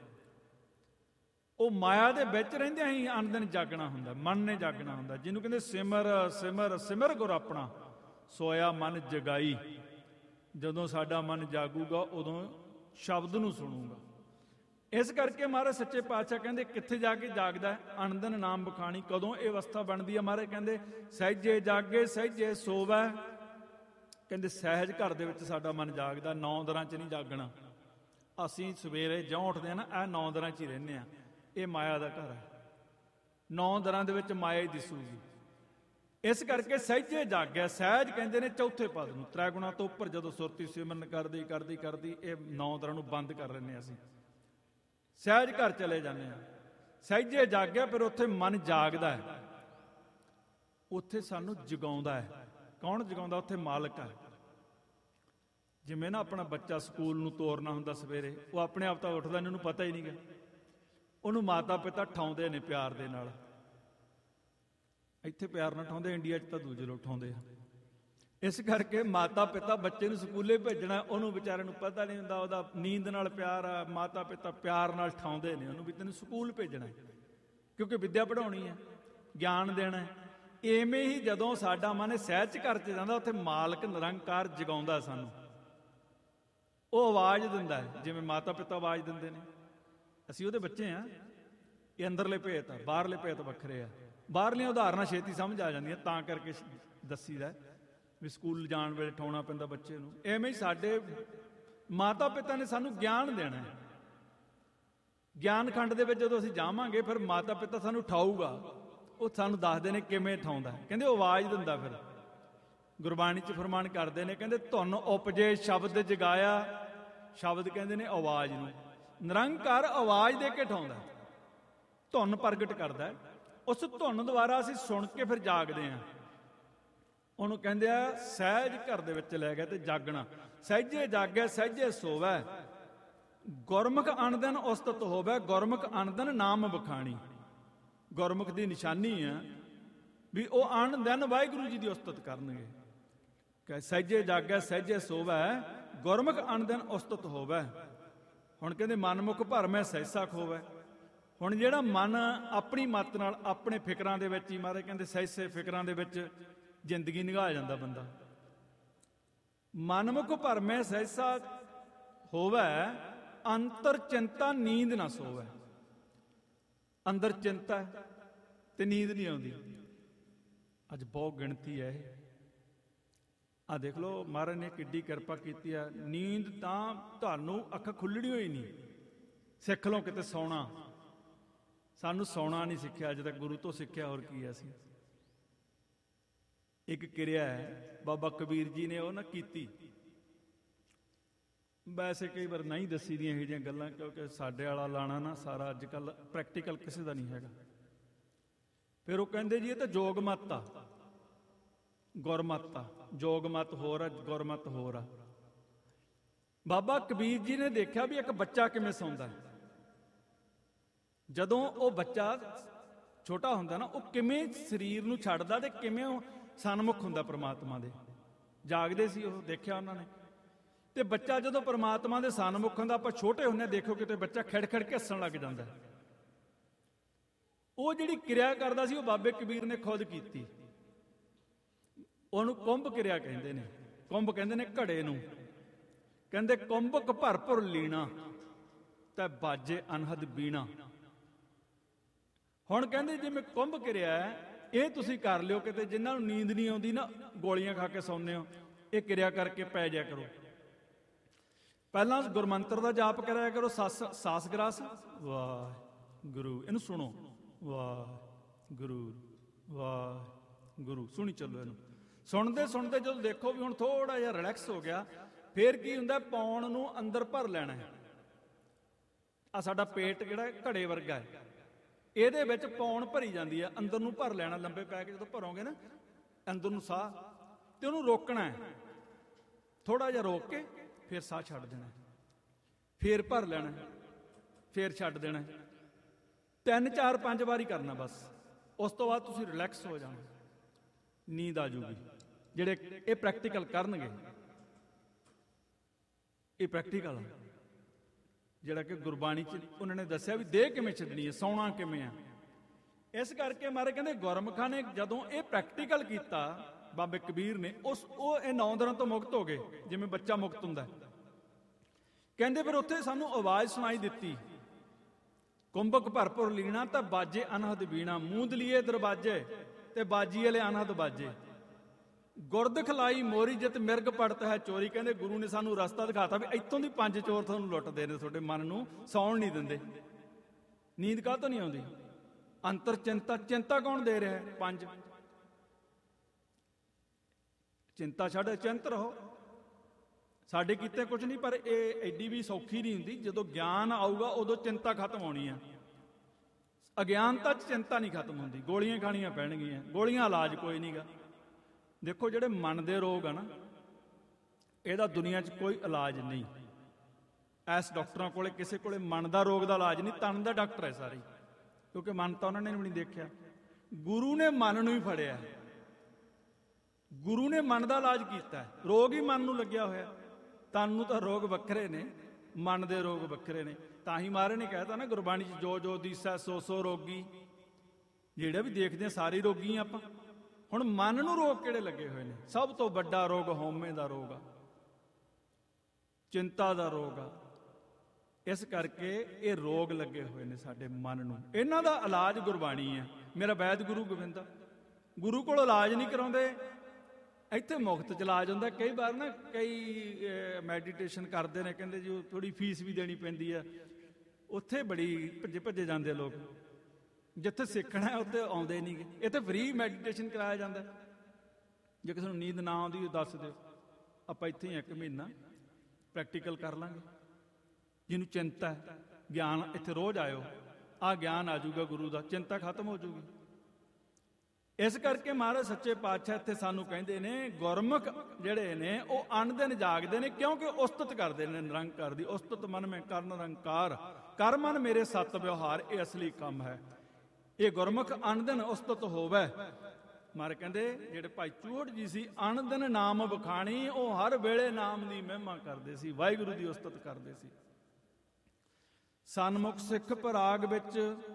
ਉਹ ਮਾਇਆ ਦੇ ਵਿੱਚ ਰਹਿੰਦਿਆਂ ਹੀ ਅਨਦਿਨ ਜਾਗਣਾ ਹੁੰਦਾ, ਮਨ ਨੇ ਜਾਗਣਾ ਹੁੰਦਾ। ਜਿਹਨੂੰ ਕਹਿੰਦੇ ਸਿਮਰ ਸਿਮਰ ਸਿਮਰ ਗੁਰ ਆਪਣਾ, ਸੋਇਆ ਮਨ ਜਗਾਈ। ਜਦੋਂ ਸਾਡਾ ਮਨ ਜਾਗੂਗਾ, ਉਦੋਂ ਸ਼ਬਦ ਨੂੰ ਸੁਣੂਗਾ। ਇਸ ਕਰਕੇ ਮਹਾਰਾਜ ਸੱਚੇ ਪਾਤਸ਼ਾਹ ਕਹਿੰਦੇ ਕਿੱਥੇ ਜਾ ਕੇ ਜਾਗਦਾ? ਅਨੰਦਨ ਨਾਮ ਬਖਾਣੀ। ਕਦੋਂ ਇਹ ਅਵਸਥਾ ਬਣਦੀ ਹੈ? ਮਹਾਰਾਜ ਕਹਿੰਦੇ ਸਹਿਜੇ ਜਾਗੇ ਸਹਿਜੇ ਸੋਵੈ। ਕਹਿੰਦੇ ਸਹਿਜ ਘਰ ਦੇ ਵਿੱਚ ਸਾਡਾ ਮਨ ਜਾਗਦਾ, 9 ਦਰਾਂ 'ਚ ਨਹੀਂ ਜਾਗਣਾ। ਅਸੀਂ ਸਵੇਰੇ ਜਿਉਂ ਉੱਠਦੇ ਹਾਂ ਨਾ, ਇਹ 9 ਦਰਾਂ 'ਚ ਹੀ ਰਹਿੰਦੇ ਹਾਂ। ਇਹ ਮਾਇਆ ਦਾ ਘਰ ਹੈ, 9 ਦਰਾਂ ਦੇ ਵਿੱਚ ਮਾਇਆ ਹੀ ਦਿਸੂਗੀ। ਇਸ ਕਰਕੇ ਸਹਿਜੇ ਜਾਗਿਆ। ਸਹਿਜ ਕਹਿੰਦੇ ਨੇ ਚੌਥੇ ਪਦ ਨੂੰ। 3 ਗੁਣਾ ਤੋਂ ਉੱਪਰ ਜਦੋਂ ਸੁਰਤੀ ਸਿਮਰਨ ਕਰਦੀ ਕਰਦੀ ਕਰਦੀ ਇਹ 9 ਦਰਾਂ ਨੂੰ ਬੰਦ ਕਰ ਲੈਂਦੇ ਅਸੀਂ, ਸਹਿਜ ਘਰ ਚਲੇ ਜਾਂਦੇ ਹਾਂ। ਸਹਿਜੇ ਜਾਗਿਆ, ਫਿਰ ਉੱਥੇ ਮਨ ਜਾਗਦਾ ਹੈ, ਉੱਥੇ ਸਾਨੂੰ ਜਗਾਉਂਦਾ ਹੈ। ਕੌਣ ਜਗਾਉਂਦਾ? ਉੱਥੇ ਮਾਲਕ ਹੈ। ਜਿਵੇਂ ਨਾ ਆਪਣਾ ਬੱਚਾ ਸਕੂਲ ਨੂੰ ਤੋਰਨਾ ਹੁੰਦਾ ਸਵੇਰੇ, ਉਹ ਆਪਣੇ ਆਪ ਤਾਂ ਉੱਠਦਾ ਨਹੀਂ, ਉਹਨੂੰ ਪਤਾ ਹੀ ਨਹੀਂ ਗਾ। ਉਹਨੂੰ ਮਾਤਾ ਪਿਤਾ ਠਾਉਂਦੇ ਨੇ ਪਿਆਰ ਦੇ ਨਾਲ। ਇੱਥੇ ਪਿਆਰ ਨਾਲ ਠਾਉਂਦੇ, ਇੰਡੀਆ 'ਚ ਤਾਂ ਦੂਜੇ ਲੋਕ ਠਾਉਂਦੇ ਆ। ਇਸ ਕਰਕੇ ਮਾਤਾ ਪਿਤਾ ਬੱਚੇ ਨੂੰ ਸਕੂਲੇ ਭੇਜਣਾ, ਉਹਨੂੰ ਵਿਚਾਰੇ ਨੂੰ ਪਤਾ ਨਹੀਂ ਹੁੰਦਾ। ਉਹਦਾ ਨੀਂਦ ਨਾਲ ਪਿਆਰ ਆ, ਮਾਤਾ ਪਿਤਾ ਪਿਆਰ ਨਾਲ ਠਾਉਂਦੇ ਨੇ ਉਹਨੂੰ ਵੀ ਤੈਨੂੰ ਸਕੂਲ ਭੇਜਣਾ, ਕਿਉਂਕਿ ਵਿੱਦਿਆ ਪੜ੍ਹਾਉਣੀ ਹੈ, ਗਿਆਨ ਦੇਣਾ। ਇਵੇਂ ਹੀ ਜਦੋਂ ਸਾਡਾ ਮਨ ਸਹਿਜ ਘਰ 'ਚ ਜਾਂਦਾ, ਉੱਥੇ ਮਾਲਕ ਨਿਰੰਕਾਰ ਜਗਾਉਂਦਾ ਸਾਨੂੰ। ਉਹ ਆਵਾਜ਼ ਦਿੰਦਾ ਹੈ, ਜਿਵੇਂ ਮਾਤਾ ਪਿਤਾ ਆਵਾਜ਼ ਦਿੰਦੇ ਨੇ। ਅਸੀਂ ਉਹਦੇ ਬੱਚੇ ਹਾਂ। ਇਹ ਅੰਦਰਲੇ ਭੇਤ ਆ, ਬਾਹਰਲੇ ਭੇਤ ਵੱਖਰੇ ਆ। ਬਾਹਰਲੀਆਂ ਉਦਾਹਰਨਾਂ ਛੇਤੀ ਸਮਝ ਆ ਜਾਂਦੀਆਂ, ਤਾਂ ਕਰਕੇ ਦੱਸੀਦਾ ਵੀ ਸਕੂਲ ਜਾਣ ਵੇਲੇ ਠਾਉਣਾ ਪੈਂਦਾ ਬੱਚੇ ਨੂੰ। ਐਵੇਂ ਹੀ ਸਾਡੇ ਮਾਤਾ ਪਿਤਾ ਨੇ ਸਾਨੂੰ ਗਿਆਨ ਦੇਣਾ ਹੈ। ਗਿਆਨ ਖੰਡ ਦੇ ਵਿੱਚ ਜਦੋਂ ਅਸੀਂ ਜਾਵਾਂਗੇ, ਫਿਰ ਮਾਤਾ ਪਿਤਾ ਸਾਨੂੰ ਠਾਊਗਾ। ਉਹ ਸਾਨੂੰ ਦੱਸਦੇ ਨੇ ਕਿਵੇਂ ਠਾਉਂਦਾ। ਕਹਿੰਦੇ ਉਹ ਆਵਾਜ਼ ਦਿੰਦਾ। ਫਿਰ ਗੁਰਬਾਣੀ 'ਚ ਫਰਮਾਨ ਕਰਦੇ ਨੇ, ਕਹਿੰਦੇ ਧੁਨ ਉਪਜੇ ਸ਼ਬਦ ਜਗਾਇਆ। ਸ਼ਬਦ ਕਹਿੰਦੇ ਨੇ ਆਵਾਜ਼ ਨੂੰ। ਨਿਰੰਕਾਰ ਆਵਾਜ਼ ਦੇ ਕੇ ਠਾਉਂਦਾ, ਧੁਨ ਪ੍ਰਗਟ ਕਰਦਾ। ਉਸ ਧੁਨ ਦੁਆਰਾ ਅਸੀਂ ਸੁਣ ਕੇ ਫਿਰ ਜਾਗਦੇ ਹਾਂ। ਉਹਨੂੰ ਕਹਿੰਦੇ ਆ ਸਹਿਜ ਘਰ ਦੇ ਵਿੱਚ ਲੈ ਗਿਆ ਤੇ ਜਾਗਣਾ। ਸਹਿਜੇ ਜਾਗੈ ਸਹਿਜੇ ਸੋਵੈ, ਗੁਰਮੁਖ ਅਨਦਨ ਉਸਤਤ ਹੋਵੈ। ਗੁਰਮੁਖ ਅਨਦਨ ਨਾਮ ਬਖਾਣੀ। ਗੁਰਮੁਖ ਦੀ ਨਿਸ਼ਾਨੀ ਆ ਵੀ ਉਹ ਅਨਦਨ ਵਾਹਿਗੁਰੂ ਜੀ ਦੀ ਉਸਤਤ ਕਰਨਗੇ। ਕਿ ਸਹਿਜੇ ਜਾਗੈ ਸਹਿਜੇ ਸੋਵੈ, ਗੁਰਮੁਖ ਅਨਦਨ ਉਸਤਤ ਹੋਵੈ। ਹੁਣ ਕਹਿੰਦੇ ਮਨਮੁਖ ਭਰਮੈ ਸਹਿਸਾ ਖੋਵੈ। ਹੁਣ ਜਿਹੜਾ ਮਨ ਆਪਣੀ ਮੱਤ ਨਾਲ ਆਪਣੇ ਫਿਕਰਾਂ ਦੇ ਵਿੱਚ ਹੀ, ਮਹਾਰਾਜ ਕਹਿੰਦੇ ਸਹਿਸੇ ਫਿਕਰਾਂ ਦੇ ਵਿੱਚ ਜ਼ਿੰਦਗੀ ਨਿਗਾਹ ਜਾਂਦਾ ਬੰਦਾ। ਮਨਮੁਖ ਭਰਮੈ ਸਹਿਸਾ ਹੋਵੈ, ਅੰਤਰ ਚਿੰਤਾ ਨੀਂਦ ਨਾ ਸੋਵੈ। ਅੰਦਰ ਚਿੰਤਾ ਤੇ ਨੀਂਦ ਨਹੀਂ ਆਉਂਦੀ। ਅੱਜ ਬਹੁਤ ਗਿਣਤੀ ਹੈ ਇਹ। ਆ ਦੇਖ ਲਓ, ਮਹਾਰਾਜ ਨੇ ਕਿੱਡੀ ਕਿਰਪਾ ਕੀਤੀ ਆ। ਨੀਂਦ ਤਾਂ ਤੁਹਾਨੂੰ ਅੱਖ ਖੁੱਲਣੀ ਹੋਈ ਨਹੀਂ। ਸਿੱਖ ਲਓ ਕਿਤੇ ਸੌਣਾ। ਸਾਨੂੰ ਸੌਣਾ ਨਹੀਂ ਸਿੱਖਿਆ ਅੱਜ ਤੱਕ, ਗੁਰੂ ਤੋਂ ਸਿੱਖਿਆ। ਹੋਰ ਕੀ ਹੈ? ਅਸੀਂ ਇੱਕ ਕਿਰਿਆ ਹੈ ਬਾਬਾ ਕਬੀਰ ਜੀ ਨੇ ਉਹ ਨਾ ਕੀਤੀ। ਵੈਸੇ ਕਈ ਵਾਰ ਨਹੀਂ ਦੱਸੀ ਦੀਆਂ ਇਹੋ ਜਿਹੀਆਂ ਗੱਲਾਂ, ਕਿਉਂਕਿ ਸਾਡੇ ਵਾਲਾ ਲਾਣਾ ਨਾ ਸਾਰਾ ਅੱਜ ਕੱਲ੍ਹ ਪ੍ਰੈਕਟੀਕਲ ਕਿਸੇ ਦਾ ਨਹੀਂ ਹੈਗਾ। ਫਿਰ ਉਹ ਕਹਿੰਦੇ ਜੀ ਇਹ ਤਾਂ ਜੋਗ ਮੱਤ ਆ, ਗੁਰਮੱਤ ਆ। ਜੋਗ ਮੱਤ ਹੋਰ ਆ, ਗੁਰਮੱਤ ਹੋਰ ਆ। ਬਾਬਾ ਕਬੀਰ ਜੀ ਨੇ ਦੇਖਿਆ ਵੀ ਇੱਕ ਬੱਚਾ ਕਿਵੇਂ ਸੌਂਦਾ। ਜਦੋਂ ਉਹ ਬੱਚਾ ਛੋਟਾ ਹੁੰਦਾ ਨਾ, ਉਹ ਕਿਵੇਂ ਸਰੀਰ ਨੂੰ ਛੱਡਦਾ ਤੇ ਕਿਵੇਂ ਉਹ ਸਨਮੁਖ ਹੁੰਦਾ ਪ੍ਰਮਾਤਮਾ ਦੇ। ਜਾਗਦੇ ਸੀ ਉਹ, ਦੇਖਿਆ ਉਹਨਾਂ ਨੇ। ਤੇ ਬੱਚਾ ਜਦੋਂ ਪ੍ਰਮਾਤਮਾ ਦੇ ਸਨਮੁਖ ਹੁੰਦਾ, ਆਪਾਂ ਛੋਟੇ ਹੁੰਦੇ ਦੇਖੋ ਕਿਤੇ ਬੱਚਾ ਖਿੜ ਖਿੜ ਕੇ ਹੱਸਣ ਲੱਗ ਜਾਂਦਾ। ਉਹ ਜਿਹੜੀ ਕਿਰਿਆ ਕਰਦਾ ਸੀ ਉਹ ਬਾਬੇ ਕਬੀਰ ਨੇ ਖੁਦ ਕੀਤੀ। ਉਹਨੂੰ ਕੁੰਭ ਕਿਰਿਆ ਕਹਿੰਦੇ ਨੇ। ਕੁੰਭ ਕਹਿੰਦੇ ਨੇ ਘੜੇ ਨੂੰ। ਕਹਿੰਦੇ ਕੁੰਭਕ ਭਰਪੁਰ ਲੀਣਾ ਤੇ ਬਾਜੇ ਅਨਹਦ ਬੀਣਾ। ਹੁਣ ਕਹਿੰਦੇ ਜਿਵੇਂ ਕੁੰਭ ਕਿਰਿਆ ਇਹ ਤੁਸੀਂ ਕਰ ਲਿਓ, ਕਿਤੇ ਜਿਨ੍ਹਾਂ ਨੂੰ ਨੀਂਦ ਨਹੀਂ ਆਉਂਦੀ ਨਾ, ਗੋਲੀਆਂ ਖਾ ਕੇ ਸੌਂਦੇ ਹੋ, ਇਹ ਕਿਰਿਆ ਕਰਕੇ ਪੈ ਜਾ ਕਰੋ। ਪਹਿਲਾਂ ਗੁਰਮੰਤਰ ਦਾ ਜਾਪ ਕਰਿਆ ਕਰੋ, ਸਾਸ ਗਰਾਸ ਵਾਹ ਗੁਰੂ, ਇਹਨੂੰ ਸੁਣੋ, ਵਾਹ ਗੁਰੂ ਵਾਹ ਗੁਰੂ, ਸੁਣੀ ਚੱਲੋ ਇਹਨੂੰ। ਸੁਣਦੇ ਸੁਣਦੇ ਜਦੋਂ ਦੇਖੋ ਵੀ ਹੁਣ ਥੋੜਾ ਜਿਹਾ ਰਿਲੈਕਸ ਹੋ ਗਿਆ, ਫੇਰ ਕੀ ਹੁੰਦਾ, ਪੌਣ ਨੂੰ ਅੰਦਰ ਭਰ ਲੈਣਾ ਹੈ। ਆ ਸਾਡਾ ਪੇਟ ਜਿਹੜਾ ਘੜੇ ਵਰਗਾ ਹੈ, ਇਹਦੇ ਵਿੱਚ ਪੌਣ ਭਰੀ ਜਾਂਦੀ ਹੈ, ਅੰਦਰ ਨੂੰ ਭਰ ਲੈਣਾ। ਲੰਬੇ ਪੈ ਕੇ ਜਦੋਂ ਭਰੋਗੇ ਨਾ ਅੰਦਰ ਨੂੰ ਸਾਹ, ਤੇ ਉਹਨੂੰ ਰੋਕਣਾ ਹੈ, ਥੋੜਾ ਜਿਹਾ ਰੋਕ ਕੇ ਫਿਰ ਸਾਹ ਛੱਡ ਦੇਣਾ, ਫੇਰ ਭਰ ਲੈਣਾ, ਫੇਰ ਛੱਡ ਦੇਣਾ। 3 4 5 ਵਾਰੀ ਕਰਨਾ ਬਸ। ਉਸ ਤੋਂ ਬਾਅਦ ਤੁਸੀਂ ਰਿਲੈਕਸ ਹੋ ਜਾਣਾ, ਨੀਂਦ ਆ ਜੂਗੀ। ਜਿਹੜੇ ਇਹ ਪ੍ਰੈਕਟੀਕਲ ਕਰਨਗੇ, ਇਹ ਪ੍ਰੈਕਟੀਕਲ ਜਿਹੜਾ ਕਿ ਗੁਰਬਾਣੀ 'ਚ ਉਹਨਾਂ ਨੇ ਦੱਸਿਆ ਵੀ ਦੇਹ ਕਿਵੇਂ ਛੱਡਣੀ ਹੈ, ਸੌਣਾ ਕਿਵੇਂ ਆ। ਇਸ ਕਰਕੇ ਮਾਰੇ ਕਹਿੰਦੇ ਗੁਰਮੁਖਾਂ ਨੇ ਜਦੋਂ ਇਹ ਪ੍ਰੈਕਟੀਕਲ ਕੀਤਾ ਬਾਬੇ ਕਬੀਰ ਨੇ, ਉਹ ਇਹ 9 ਦਿਨਾਂ ਤੋਂ ਮੁਕਤ ਹੋ ਗਏ, ਜਿਵੇਂ ਬੱਚਾ ਮੁਕਤ ਹੁੰਦਾ। ਕਹਿੰਦੇ ਫਿਰ ਉੱਥੇ ਸਾਨੂੰ ਆਵਾਜ਼ ਸੁਣਾਈ ਦਿੱਤੀ, ਕੁੰਭਕ ਭਰਪੁਰ ਲੀਣਾ ਤਾਂ ਬਾਜੇ ਅਨਹਦ ਬੀਣਾ। ਮੂੰਦਲੀਏ ਦਰਵਾਜੇ ਤੇ ਬਾਜੀ ਵਾਲੇ ਅਨਹਦ ਬਾਜੇ। ਗੁਰਦ ਖਲਾਈ ਮੋਰੀ ਜਿਤ ਮਿਰਗ ਪੜਤ ਹੈ ਚੋਰੀ। ਕਹਿੰਦੇ ਗੁਰੂ ਨੇ ਸਾਨੂੰ ਰਸਤਾ ਦਿਖਾਤਾ ਵੀ ਇੱਥੋਂ ਦੀ 5 ਚੋਰ ਤੁਹਾਨੂੰ ਲੁੱਟਦੇ ਨੇ, ਤੁਹਾਡੇ ਮਨ ਨੂੰ ਸੌਣ ਨਹੀਂ ਦਿੰਦੇ। ਨੀਂਦ ਕਾਹਤੋਂ ਨਹੀਂ ਆਉਂਦੀ? ਅੰਤਰ ਚਿੰਤਾ। ਚਿੰਤਾ ਕੌਣ ਦੇ ਰਿਹਾ ਹੈ? 5। ਚਿੰਤਾ ਛੱਡ, ਚਿੰਤ ਰਹੋ। ਸਾਡੇ ਕੀਤੇ ਕੁਝ ਨਹੀਂ, ਪਰ ਇਹ ਐਡੀ ਵੀ ਸੌਖੀ ਨਹੀਂ ਹੁੰਦੀ। ਜਦੋਂ ਗਿਆਨ ਆਊਗਾ ਉਦੋਂ ਚਿੰਤਾ ਖਤਮ ਹੋਣੀ ਆ। ਅਗਿਆਨਤਾ 'ਚ ਚਿੰਤਾ ਨਹੀਂ ਖਤਮ ਹੁੰਦੀ। ਗੋਲੀਆਂ ਖਾਣੀਆਂ ਪੈਣਗੀਆਂ। ਗੋਲੀਆਂ ਇਲਾਜ ਕੋਈ ਨਹੀਂ ਗਾ। ਦੇਖੋ ਜਿਹੜੇ ਮਨ ਦੇ ਰੋਗ ਆ ਨਾ, ਇਹਦਾ ਦੁਨੀਆ 'ਚ ਕੋਈ ਇਲਾਜ ਨਹੀਂ। ਐਸ ਡਾਕਟਰਾਂ ਕੋਲੇ ਕਿਸੇ ਕੋਲੇ ਮਨ ਦਾ ਰੋਗ ਦਾ ਇਲਾਜ ਨਹੀਂ, ਤਨ ਦਾ ਡਾਕਟਰ ਹੈ ਸਾਰੇ, ਕਿਉਂਕਿ ਮਨ ਤਾਂ ਉਹਨਾਂ ਨੇ ਵੀ ਨਹੀਂ ਦੇਖਿਆ। ਗੁਰੂ ਨੇ ਮਨ ਨੂੰ ਹੀ ਫੜਿਆ, ਗੁਰੂ ਨੇ ਮਨ ਦਾ ਇਲਾਜ ਕੀਤਾ। ਰੋਗ ਹੀ ਮਨ ਨੂੰ ਲੱਗਿਆ ਹੋਇਆ। ਤਨ ਨੂੰ ਤਾਂ ਰੋਗ ਵੱਖਰੇ ਨੇ, ਮਨ ਦੇ ਰੋਗ ਵੱਖਰੇ ਨੇ। ਤਾਂ ਹੀ ਮਹਾਰਾਜ ਨੇ ਕਹਿਤਾ ਨਾ ਗੁਰਬਾਣੀ 'ਚ, ਜੋ ਜੋ ਦੀਸੈ ਸੋ ਸੋ ਰੋਗੀ। ਜਿਹੜਾ ਵੀ ਦੇਖਦੇ ਆ ਸਾਰੇ ਰੋਗੀ ਆਪਾਂ। ਹੁਣ ਮਨ ਨੂੰ ਰੋਗ ਕਿਹੜੇ ਲੱਗੇ ਹੋਏ ਨੇ? ਸਭ ਤੋਂ ਵੱਡਾ ਰੋਗ ਹਉਮੈ ਦਾ ਰੋਗ ਆ, ਚਿੰਤਾ ਦਾ ਰੋਗ ਆ। ਇਸ ਕਰਕੇ ਇਹ ਰੋਗ ਲੱਗੇ ਹੋਏ ਨੇ ਸਾਡੇ ਮਨ ਨੂੰ। ਇਹਨਾਂ ਦਾ ਇਲਾਜ ਗੁਰਬਾਣੀ ਹੈ। ਮੇਰਾ ਵੈਦ ਗੁਰੂ ਗੋਬਿੰਦਾ, ਗੁਰੂ ਕੋਲ ਇਲਾਜ ਨਹੀਂ ਕਰਾਉਂਦੇ, ਇੱਥੇ ਮੁਫਤ 'ਚ ਇਲਾਜ ਹੁੰਦਾ। ਕਈ ਵਾਰ ਨਾ ਕਈ ਮੈਡੀਟੇਸ਼ਨ ਕਰਦੇ ਨੇ, ਕਹਿੰਦੇ ਜੀ ਥੋੜੀ ਫੀਸ ਵੀ ਦੇਣੀ ਪੈਂਦੀ ਆ। ਉੱਥੇ ਬੜੀ ਭੱਜੇ ਭੱਜੇ ਜਾਂਦੇ ਲੋਕ। ਜਿੱਥੇ ਸਿੱਖਣਾ ਉੱਥੇ ਆਉਂਦੇ ਨਹੀਂ ਗੇ। ਇੱਥੇ ਫ੍ਰੀ ਮੈਡੀਟੇਸ਼ਨ ਕਰਾਇਆ ਜਾਂਦਾ। ਜੇ ਕਿਸੇ ਨੂੰ ਨੀਂਦ ਨਾ ਆਉਂਦੀ ਦੱਸ ਦਿਓ, ਆਪਾਂ ਇੱਥੇ ਹੀ 1 ਮਹੀਨਾ ਪ੍ਰੈਕਟੀਕਲ ਕਰ ਲਾਂਗੇ। ਜਿਹਨੂੰ ਚਿੰਤਾ ਹੈ, ਗਿਆਨ ਇੱਥੇ ਰੋਜ਼ ਆਇਓ, ਆਹ ਗਿਆਨ ਆ ਜਾਊਗਾ ਗੁਰੂ ਦਾ, ਚਿੰਤਾ ਖਤਮ ਹੋ ਜਾਊਗੀ। ਇਸ ਕਰਕੇ ਮਹਾਰਾਜ ਸੱਚੇ ਪਾਤਸ਼ਾਹ ਇੱਥੇ ਸਾਨੂੰ ਕਹਿੰਦੇ ਨੇ, ਗੁਰਮੁਖ ਜਿਹੜੇ ਨੇ ਉਹ ਅਨ ਦਿਨ ਜਾਗਦੇ ਨੇ, ਕਿਉਂਕਿ ਉਸਤਤ ਕਰਦੇ ਨੇ ਨਿਰੰਕਾਰ ਦੀ। ਉਸਤਤ ਮਨ ਮੈਂ ਕਰਨ ਨਿਰੰਕਾਰ, ਕਰ ਮਨ ਮੇਰੇ ਸਤ ਵਿਵਹਾਰ, ਇਹ ਅਸਲੀ ਕੰਮ ਹੈ। ਇਹ ਗੁਰਮੁਖ ਅਨ ਦਿਨ ਉਸਤਤ ਹੋਵੇ। ਮਹਾਰਾਜ ਕਹਿੰਦੇ ਜਿਹੜੇ ਭਾਈ ਚੂਹੜ ਜੀ ਸੀ, ਅਨ ਦਿਨ ਨਾਮ ਬਖਾਣੀ, ਉਹ ਹਰ ਵੇਲੇ ਨਾਮ ਦੀ ਮਹਿਮਾ ਕਰਦੇ ਸੀ, ਵਾਹਿਗੁਰੂ ਦੀ ਉਸਤਤ ਕਰਦੇ ਸੀ। ਸਨਮੁਖ ਸਿੱਖ ਪਰਾਗ ਵਿੱਚ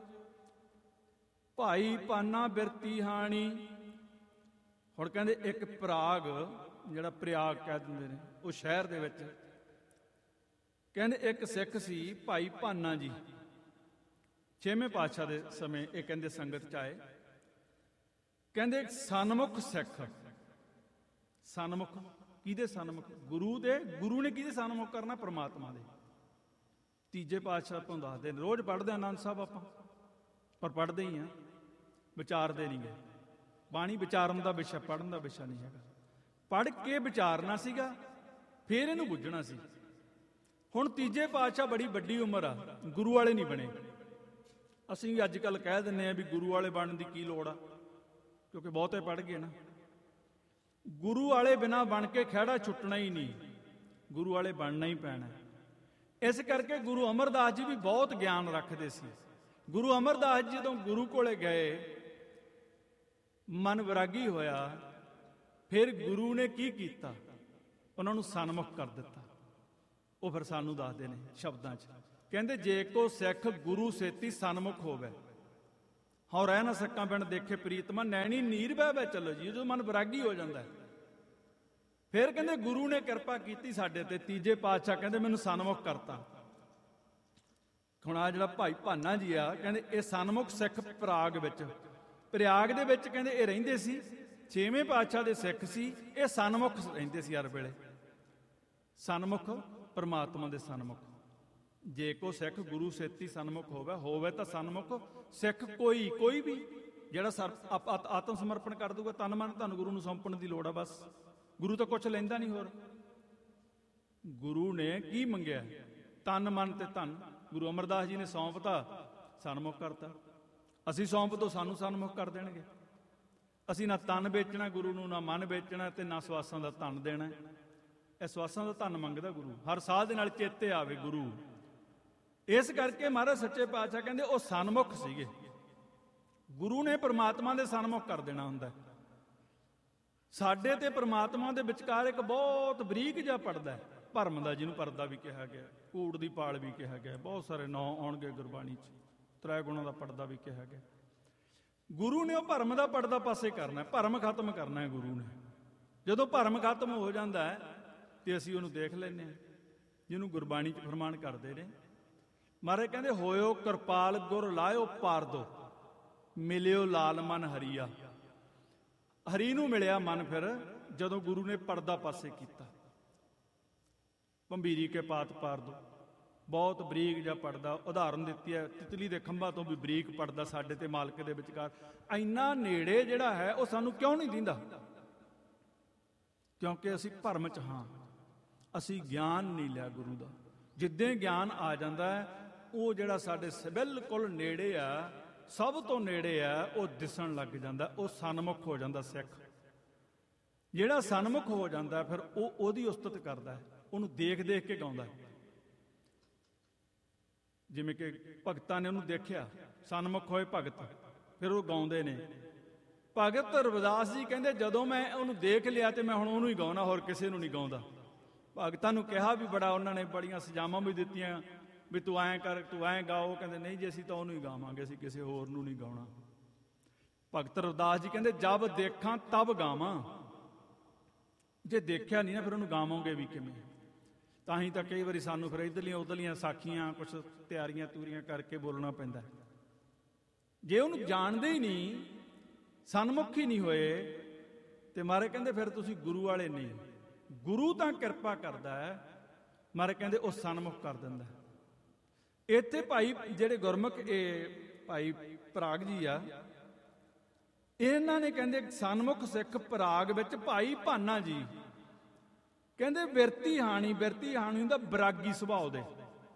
ਭਾਈ ਪਾਨਾ ਬਿਰਤੀ ਹਾਣੀ। ਹੁਣ ਕਹਿੰਦੇ ਇੱਕ ਪਰਾਗ, ਜਿਹੜਾ ਪ੍ਰਯਾਗ ਕਹਿ ਦਿੰਦੇ ਨੇ, ਉਹ ਸ਼ਹਿਰ ਦੇ ਵਿੱਚ ਕਹਿੰਦੇ ਇੱਕ ਸਿੱਖ ਸੀ ਭਾਈ ਭਾਨਾ ਜੀ। 6ਵੇਂ ਪਾਤਸ਼ਾਹ ਦੇ ਸਮੇਂ ਇਹ ਕਹਿੰਦੇ ਸੰਗਤ 'ਚ ਆਏ। ਕਹਿੰਦੇ ਸਨਮੁਖ ਸਿੱਖ। ਸਨਮੁਖ ਕਿਹਦੇ ਸਨਮੁਖ? ਗੁਰੂ ਦੇ। ਗੁਰੂ ਨੇ ਕਿਹਦੇ ਸਨਮੁਖ ਕਰਨਾ? ਪ੍ਰਮਾਤਮਾ ਦੇ। ਤੀਜੇ ਪਾਤਸ਼ਾਹ ਆਪਾਂ ਦੱਸਦੇ ਨੇ, ਰੋਜ਼ ਪੜ੍ਹਦੇ ਆਨੰਦ ਸਾਹਿਬ ਆਪਾਂ, ਪਰ ਪੜ੍ਹਦੇ ਹੀ ਆ, ਵਿਚਾਰਦੇ ਨਹੀਂ ਗਏ। ਬਾਣੀ ਵਿਚਾਰਨ ਦਾ ਵਿਸ਼ਾ, ਪੜ੍ਹਨ ਦਾ ਵਿਸ਼ਾ ਨਹੀਂ ਹੈਗਾ। ਪੜ੍ਹ ਕੇ ਵਿਚਾਰਨਾ ਸੀਗਾ, ਫੇਰ ਇਹਨੂੰ ਬੁੱਝਣਾ ਸੀ। ਹੁਣ ਤੀਜੇ ਪਾਤਸ਼ਾਹ ਬੜੀ ਵੱਡੀ ਉਮਰ ਆ, ਗੁਰੂ ਵਾਲੇ ਨਹੀਂ ਬਣੇ। ਅਸੀਂ ਵੀ ਅੱਜ ਕੱਲ੍ਹ ਕਹਿ ਦਿੰਦੇ ਆ ਵੀ ਗੁਰੂ ਵਾਲੇ ਬਣਨ ਦੀ ਕੀ ਲੋੜ ਆ, ਕਿਉਂਕਿ ਬਹੁਤੇ ਪੜ੍ਹ ਗਏ ਨਾ। ਗੁਰੂ ਵਾਲੇ ਬਿਨਾਂ ਬਣ ਕੇ ਖਹਿੜਾ ਛੁੱਟਣਾ ਹੀ ਨਹੀਂ, ਗੁਰੂ ਵਾਲੇ ਬਣਨਾ ਹੀ ਪੈਣਾ। ਇਸ ਕਰਕੇ ਗੁਰੂ ਅਮਰਦਾਸ ਜੀ ਵੀ ਬਹੁਤ ਗਿਆਨ ਰੱਖਦੇ ਸੀ। ਗੁਰੂ ਅਮਰਦਾਸ ਜੀ ਜਦੋਂ ਗੁਰੂ ਕੋਲੇ ਗਏ, ਮਨ ਵਿਰਾਗੀ ਹੋਇਆ, ਫਿਰ ਗੁਰੂ ਨੇ ਕੀ ਕੀਤਾ? ਉਹਨਾਂ ਨੂੰ ਸਨਮੁਖ ਕਰ ਦਿੱਤਾ। ਉਹ ਫਿਰ ਸਾਨੂੰ ਦੱਸਦੇ ਨੇ ਸ਼ਬਦਾਂ 'ਚ, ਕਹਿੰਦੇ ਜੇ ਕੋ ਸਿੱਖ ਗੁਰੂ ਸੇਤੀ ਸਨਮੁਖ ਹੋਵੇ। ਹਉ ਰਹਿ ਨਾ ਸਕਾਂ ਬਿਨ ਦੇਖੇ ਪ੍ਰੀਤਮਾ, ਨੈਣੀ ਨੀਰ ਬਹਿ ਬਹਿ ਚੱਲੋ ਜੀ। ਜਦੋਂ ਮਨ ਵਿਰਾਗੀ ਹੋ ਜਾਂਦਾ ਫਿਰ ਕਹਿੰਦੇ ਗੁਰੂ ਨੇ ਕਿਰਪਾ ਕੀਤੀ ਸਾਡੇ ਤੇ। ਤੀਜੇ ਪਾਤਸ਼ਾਹ ਕਹਿੰਦੇ ਮੈਨੂੰ ਸਨਮੁਖ ਕਰਤਾ। ਹੁਣ ਆ ਜਿਹੜਾ ਭਾਈ ਭਾਨਾ ਜੀ ਆ, ਕਹਿੰਦੇ ਇਹ ਸਨਮੁਖ ਸਿੱਖ ਪ੍ਰਯਾਗ ਦੇ ਵਿੱਚ ਕਹਿੰਦੇ ਇਹ ਰਹਿੰਦੇ ਸੀ। 6ਵੇਂ ਪਾਤਸ਼ਾਹ ਦੇ ਸਿੱਖ ਸੀ ਇਹ। ਸਨਮੁਖ ਰਹਿੰਦੇ ਸੀ ਹਰ ਵੇਲੇ। ਸਨਮੁਖ ਪਰਮਾਤਮਾ ਦੇ ਸਨਮੁਖ। ਜੇ ਕੋ ਸਿੱਖ ਗੁਰੂ ਸੇਤੀ ਸਨਮੁਖ ਹੋਵੇ ਤਾਂ ਸਨਮੁਖ ਸਿੱਖ ਕੋਈ ਵੀ ਜਿਹੜਾ ਆਤਮ ਸਮਰਪਣ ਕਰ ਦੂਗਾ, ਤਨ ਮਨ ਧਨ ਗੁਰੂ ਨੂੰ ਸੌਂਪਣ ਦੀ ਲੋੜ ਆ। ਬਸ ਗੁਰੂ ਤਾਂ ਕੁਛ ਲੈਂਦਾ ਨਹੀਂ। ਹੋਰ ਗੁਰੂ ਨੇ ਕੀ ਮੰਗਿਆ? ਤਨ ਮਨ ਤੇ ਧਨ। ਗੁਰੂ ਅਮਰਦਾਸ ਜੀ ਨੇ ਸੌਂਪਤਾ, ਸਨਮੁਖ ਕਰਤਾ। ਅਸੀਂ ਸੌਂਪ ਤੋਂ ਸਾਨੂੰ ਸਨਮੁਖ ਕਰ ਦੇਣਗੇ। ਅਸੀਂ ਨਾ ਤਨ ਵੇਚਣਾ ਗੁਰੂ ਨੂੰ, ਨਾ ਮਨ ਵੇਚਣਾ, ਤੇ ਨਾ ਸਵਾਸਾਂ ਦਾ ਧਨ ਦੇਣਾ। ਇਹ ਸਵਾਸਾਂ ਦਾ ਧਨ ਮੰਗਦਾ ਗੁਰੂ। ਹਰ ਸਾਹ ਦੇ ਨਾਲ ਚੇਤੇ ਆਵੇ ਗੁਰੂ। ਇਸ ਕਰਕੇ ਮਹਾਰਾਜ ਸੱਚੇ ਪਾਤਸ਼ਾਹ ਕਹਿੰਦੇ ਉਹ ਸਨਮੁਖ ਸੀਗੇ। ਗੁਰੂ ਨੇ ਪ੍ਰਮਾਤਮਾ ਦੇ ਸਨਮੁਖ ਕਰ ਦੇਣਾ ਹੁੰਦਾ। ਸਾਡੇ ਤੇ ਪ੍ਰਮਾਤਮਾ ਦੇ ਵਿਚਕਾਰ ਇੱਕ ਬਹੁਤ ਬਰੀਕ ਜਿਹਾ ਪਰਦਾ, ਭਰਮ ਦਾ, ਜਿਹਨੂੰ ਪਰਦਾ ਵੀ ਕਿਹਾ ਗਿਆ, ਕੂੜ ਦੀ ਪਾਲ ਵੀ ਕਿਹਾ ਗਿਆ, ਬਹੁਤ ਸਾਰੇ ਨਾਂ ਆਉਣਗੇ ਗੁਰਬਾਣੀ 'ਚ। ਤ੍ਰੈ ਗੁਣਾਂ ਦਾ ਪਰਦਾ ਵੀ ਕਿਹਾ ਗਿਆ। ਗੁਰੂ ਨੇ ਉਹ ਭਰਮ ਦਾ ਪਰਦਾ ਪਾਸੇ ਕਰਨਾ, ਭਰਮ ਖਤਮ ਕਰਨਾ ਹੈ ਗੁਰੂ ਨੇ। ਜਦੋਂ ਭਰਮ ਖਤਮ ਹੋ ਜਾਂਦਾ ਹੈ ਤੇ ਅਸੀਂ ਉਹਨੂੰ ਦੇਖ ਲੈਂਦੇ ਹਾਂ, ਜਿਹਨੂੰ ਗੁਰਬਾਣੀ 'ਚ ਫਰਮਾਨ ਕਰਦੇ ਨੇ। ਮਹਾਰਾਜ ਕਹਿੰਦੇ ਹੋਇਓ ਕਿਰਪਾਲ ਗੁਰ ਲਾਇਓ ਪਾਰਦੋ, ਮਿਲਿਓ ਲਾਲ ਮਨ ਹਰੀਆ। ਹਰੀ ਨੂੰ ਮਿਲਿਆ ਮਨ ਫਿਰ ਜਦੋਂ ਗੁਰੂ ਨੇ ਪਰਦਾ ਪਾਸੇ ਕੀਤਾ। ਭੰਬੀਰੀ ਕੇ ਪਾਤ ਪਾਰ ਦੋ, ਬਹੁਤ ਬਰੀਕ ਜਿਹਾ ਪਰਦਾ। ਉਦਾਹਰਨ ਦਿੱਤੀ ਹੈ ਤਿਤਲੀ ਦੇ ਖੰਭਾਂ ਤੋਂ ਵੀ ਬਰੀਕ ਪਰਦਾ ਸਾਡੇ ਤੇ ਮਾਲਕ ਦੇ ਵਿਚਕਾਰ। ਇੰਨਾ ਨੇੜੇ ਜਿਹੜਾ ਹੈ ਉਹ ਸਾਨੂੰ ਕਿਉਂ ਨਹੀਂ ਦਿੰਦਾ? ਕਿਉਂਕਿ ਅਸੀਂ ਭਰਮ 'ਚ ਹਾਂ। ਅਸੀਂ ਗਿਆਨ ਨਹੀਂ ਲਿਆ ਗੁਰੂ ਦਾ। ਜਿੱਦਾਂ ਗਿਆਨ ਆ ਜਾਂਦਾ ਹੈ ਉਹ ਜਿਹੜਾ ਸਾਡੇ ਬਿਲਕੁਲ ਨੇੜੇ ਆ, ਸਭ ਤੋਂ ਨੇੜੇ ਆ, ਉਹ ਦਿਸਣ ਲੱਗ ਜਾਂਦਾ। ਉਹ ਸਨਮੁਖ ਹੋ ਜਾਂਦਾ ਸਿੱਖ। ਜਿਹੜਾ ਸਨਮੁਖ ਹੋ ਜਾਂਦਾ ਫਿਰ ਉਹ ਉਹਦੀ ਉਸਤਤ ਕਰਦਾ ਹੈ, ਉਹਨੂੰ ਦੇਖ ਦੇਖ ਕੇ ਗਾਉਂਦਾ। ਜਿਵੇਂ ਕਿ ਭਗਤਾਂ ਨੇ ਉਹਨੂੰ ਦੇਖਿਆ, ਸਨਮੁਖ ਹੋਏ ਭਗਤ, ਫਿਰ ਉਹ ਗਾਉਂਦੇ ਨੇ। ਭਗਤ ਰਵਿਦਾਸ ਜੀ ਕਹਿੰਦੇ ਜਦੋਂ ਮੈਂ ਉਹਨੂੰ ਦੇਖ ਲਿਆ ਤੇ ਮੈਂ ਹੁਣ ਉਹਨੂੰ ਹੀ ਗਾਉਣਾ, ਹੋਰ ਕਿਸੇ ਨੂੰ ਨਹੀਂ ਗਾਉਂਦਾ। ਭਗਤਾਂ ਨੂੰ ਕਿਹਾ ਵੀ ਬੜਾ, ਉਹਨਾਂ ਨੇ ਬੜੀਆਂ ਸਜ਼ਾਵਾਂ ਵੀ ਦਿੱਤੀਆਂ ਵੀ ਤੂੰ ਐਂ ਕਰ, ਤੂੰ ਐਂ ਗਾ। ਉਹ ਕਹਿੰਦੇ ਨਹੀਂ ਜੀ ਅਸੀਂ ਤਾਂ ਉਹਨੂੰ ਹੀ ਗਾਵਾਂਗੇ, ਅਸੀਂ ਕਿਸੇ ਹੋਰ ਨੂੰ ਨਹੀਂ ਗਾਉਣਾ। ਭਗਤ ਰਵਿਦਾਸ ਜੀ ਕਹਿੰਦੇ ਜਬ ਦੇਖਾਂ ਤਬ ਗਾਵਾਂ। ਜੇ ਦੇਖਿਆ ਨਹੀਂ ਨਾ ਫਿਰ ਉਹਨੂੰ ਗਾਵਾਂਗੇ ਵੀ ਕਿਵੇਂ? ਤਾਂ ਹੀ ਤਾਂ ਕਈ ਵਾਰੀ ਸਾਨੂੰ ਫਿਰ ਇੱਧਰਲੀਆਂ ਉੱਧਰਲੀਆਂ ਸਾਖੀਆਂ ਕੁਛ ਤਿਆਰੀਆਂ ਤੂਰੀਆਂ ਕਰਕੇ ਬੋਲਣਾ ਪੈਂਦਾ। ਜੇ ਉਹਨੂੰ ਜਾਣਦੇ ਹੀ ਨਹੀਂ, ਸਨਮੁਖ ਹੀ ਨਹੀਂ ਹੋਏ, ਤੇ ਮਹਾਰਾਜ ਕਹਿੰਦੇ ਫਿਰ ਤੁਸੀਂ ਗੁਰੂ ਵਾਲੇ ਨਹੀਂ। ਗੁਰੂ ਤਾਂ ਕਿਰਪਾ ਕਰਦਾ ਹੈ, ਮਹਾਰਾਜ ਕਹਿੰਦੇ ਉਹ ਸਨਮੁਖ ਕਰ ਦਿੰਦਾ। ਇੱਥੇ ਭਾਈ ਜਿਹੜੇ ਗੁਰਮੁਖ ਇਹ ਭਾਈ ਪਰਾਗ ਜੀ ਆ, ਇਹਨਾਂ ਨੇ ਕਹਿੰਦੇ ਸਨਮੁਖ ਸਿੱਖ ਪਰਾਗ ਵਿੱਚ ਭਾਈ ਭਾਨਾ ਜੀ ਕਹਿੰਦੇ ਬਿਰਤੀ ਹਾਣੀ ਹੁੰਦਾ ਵਿਰਾਗੀ ਸੁਭਾਅ ਦੇ।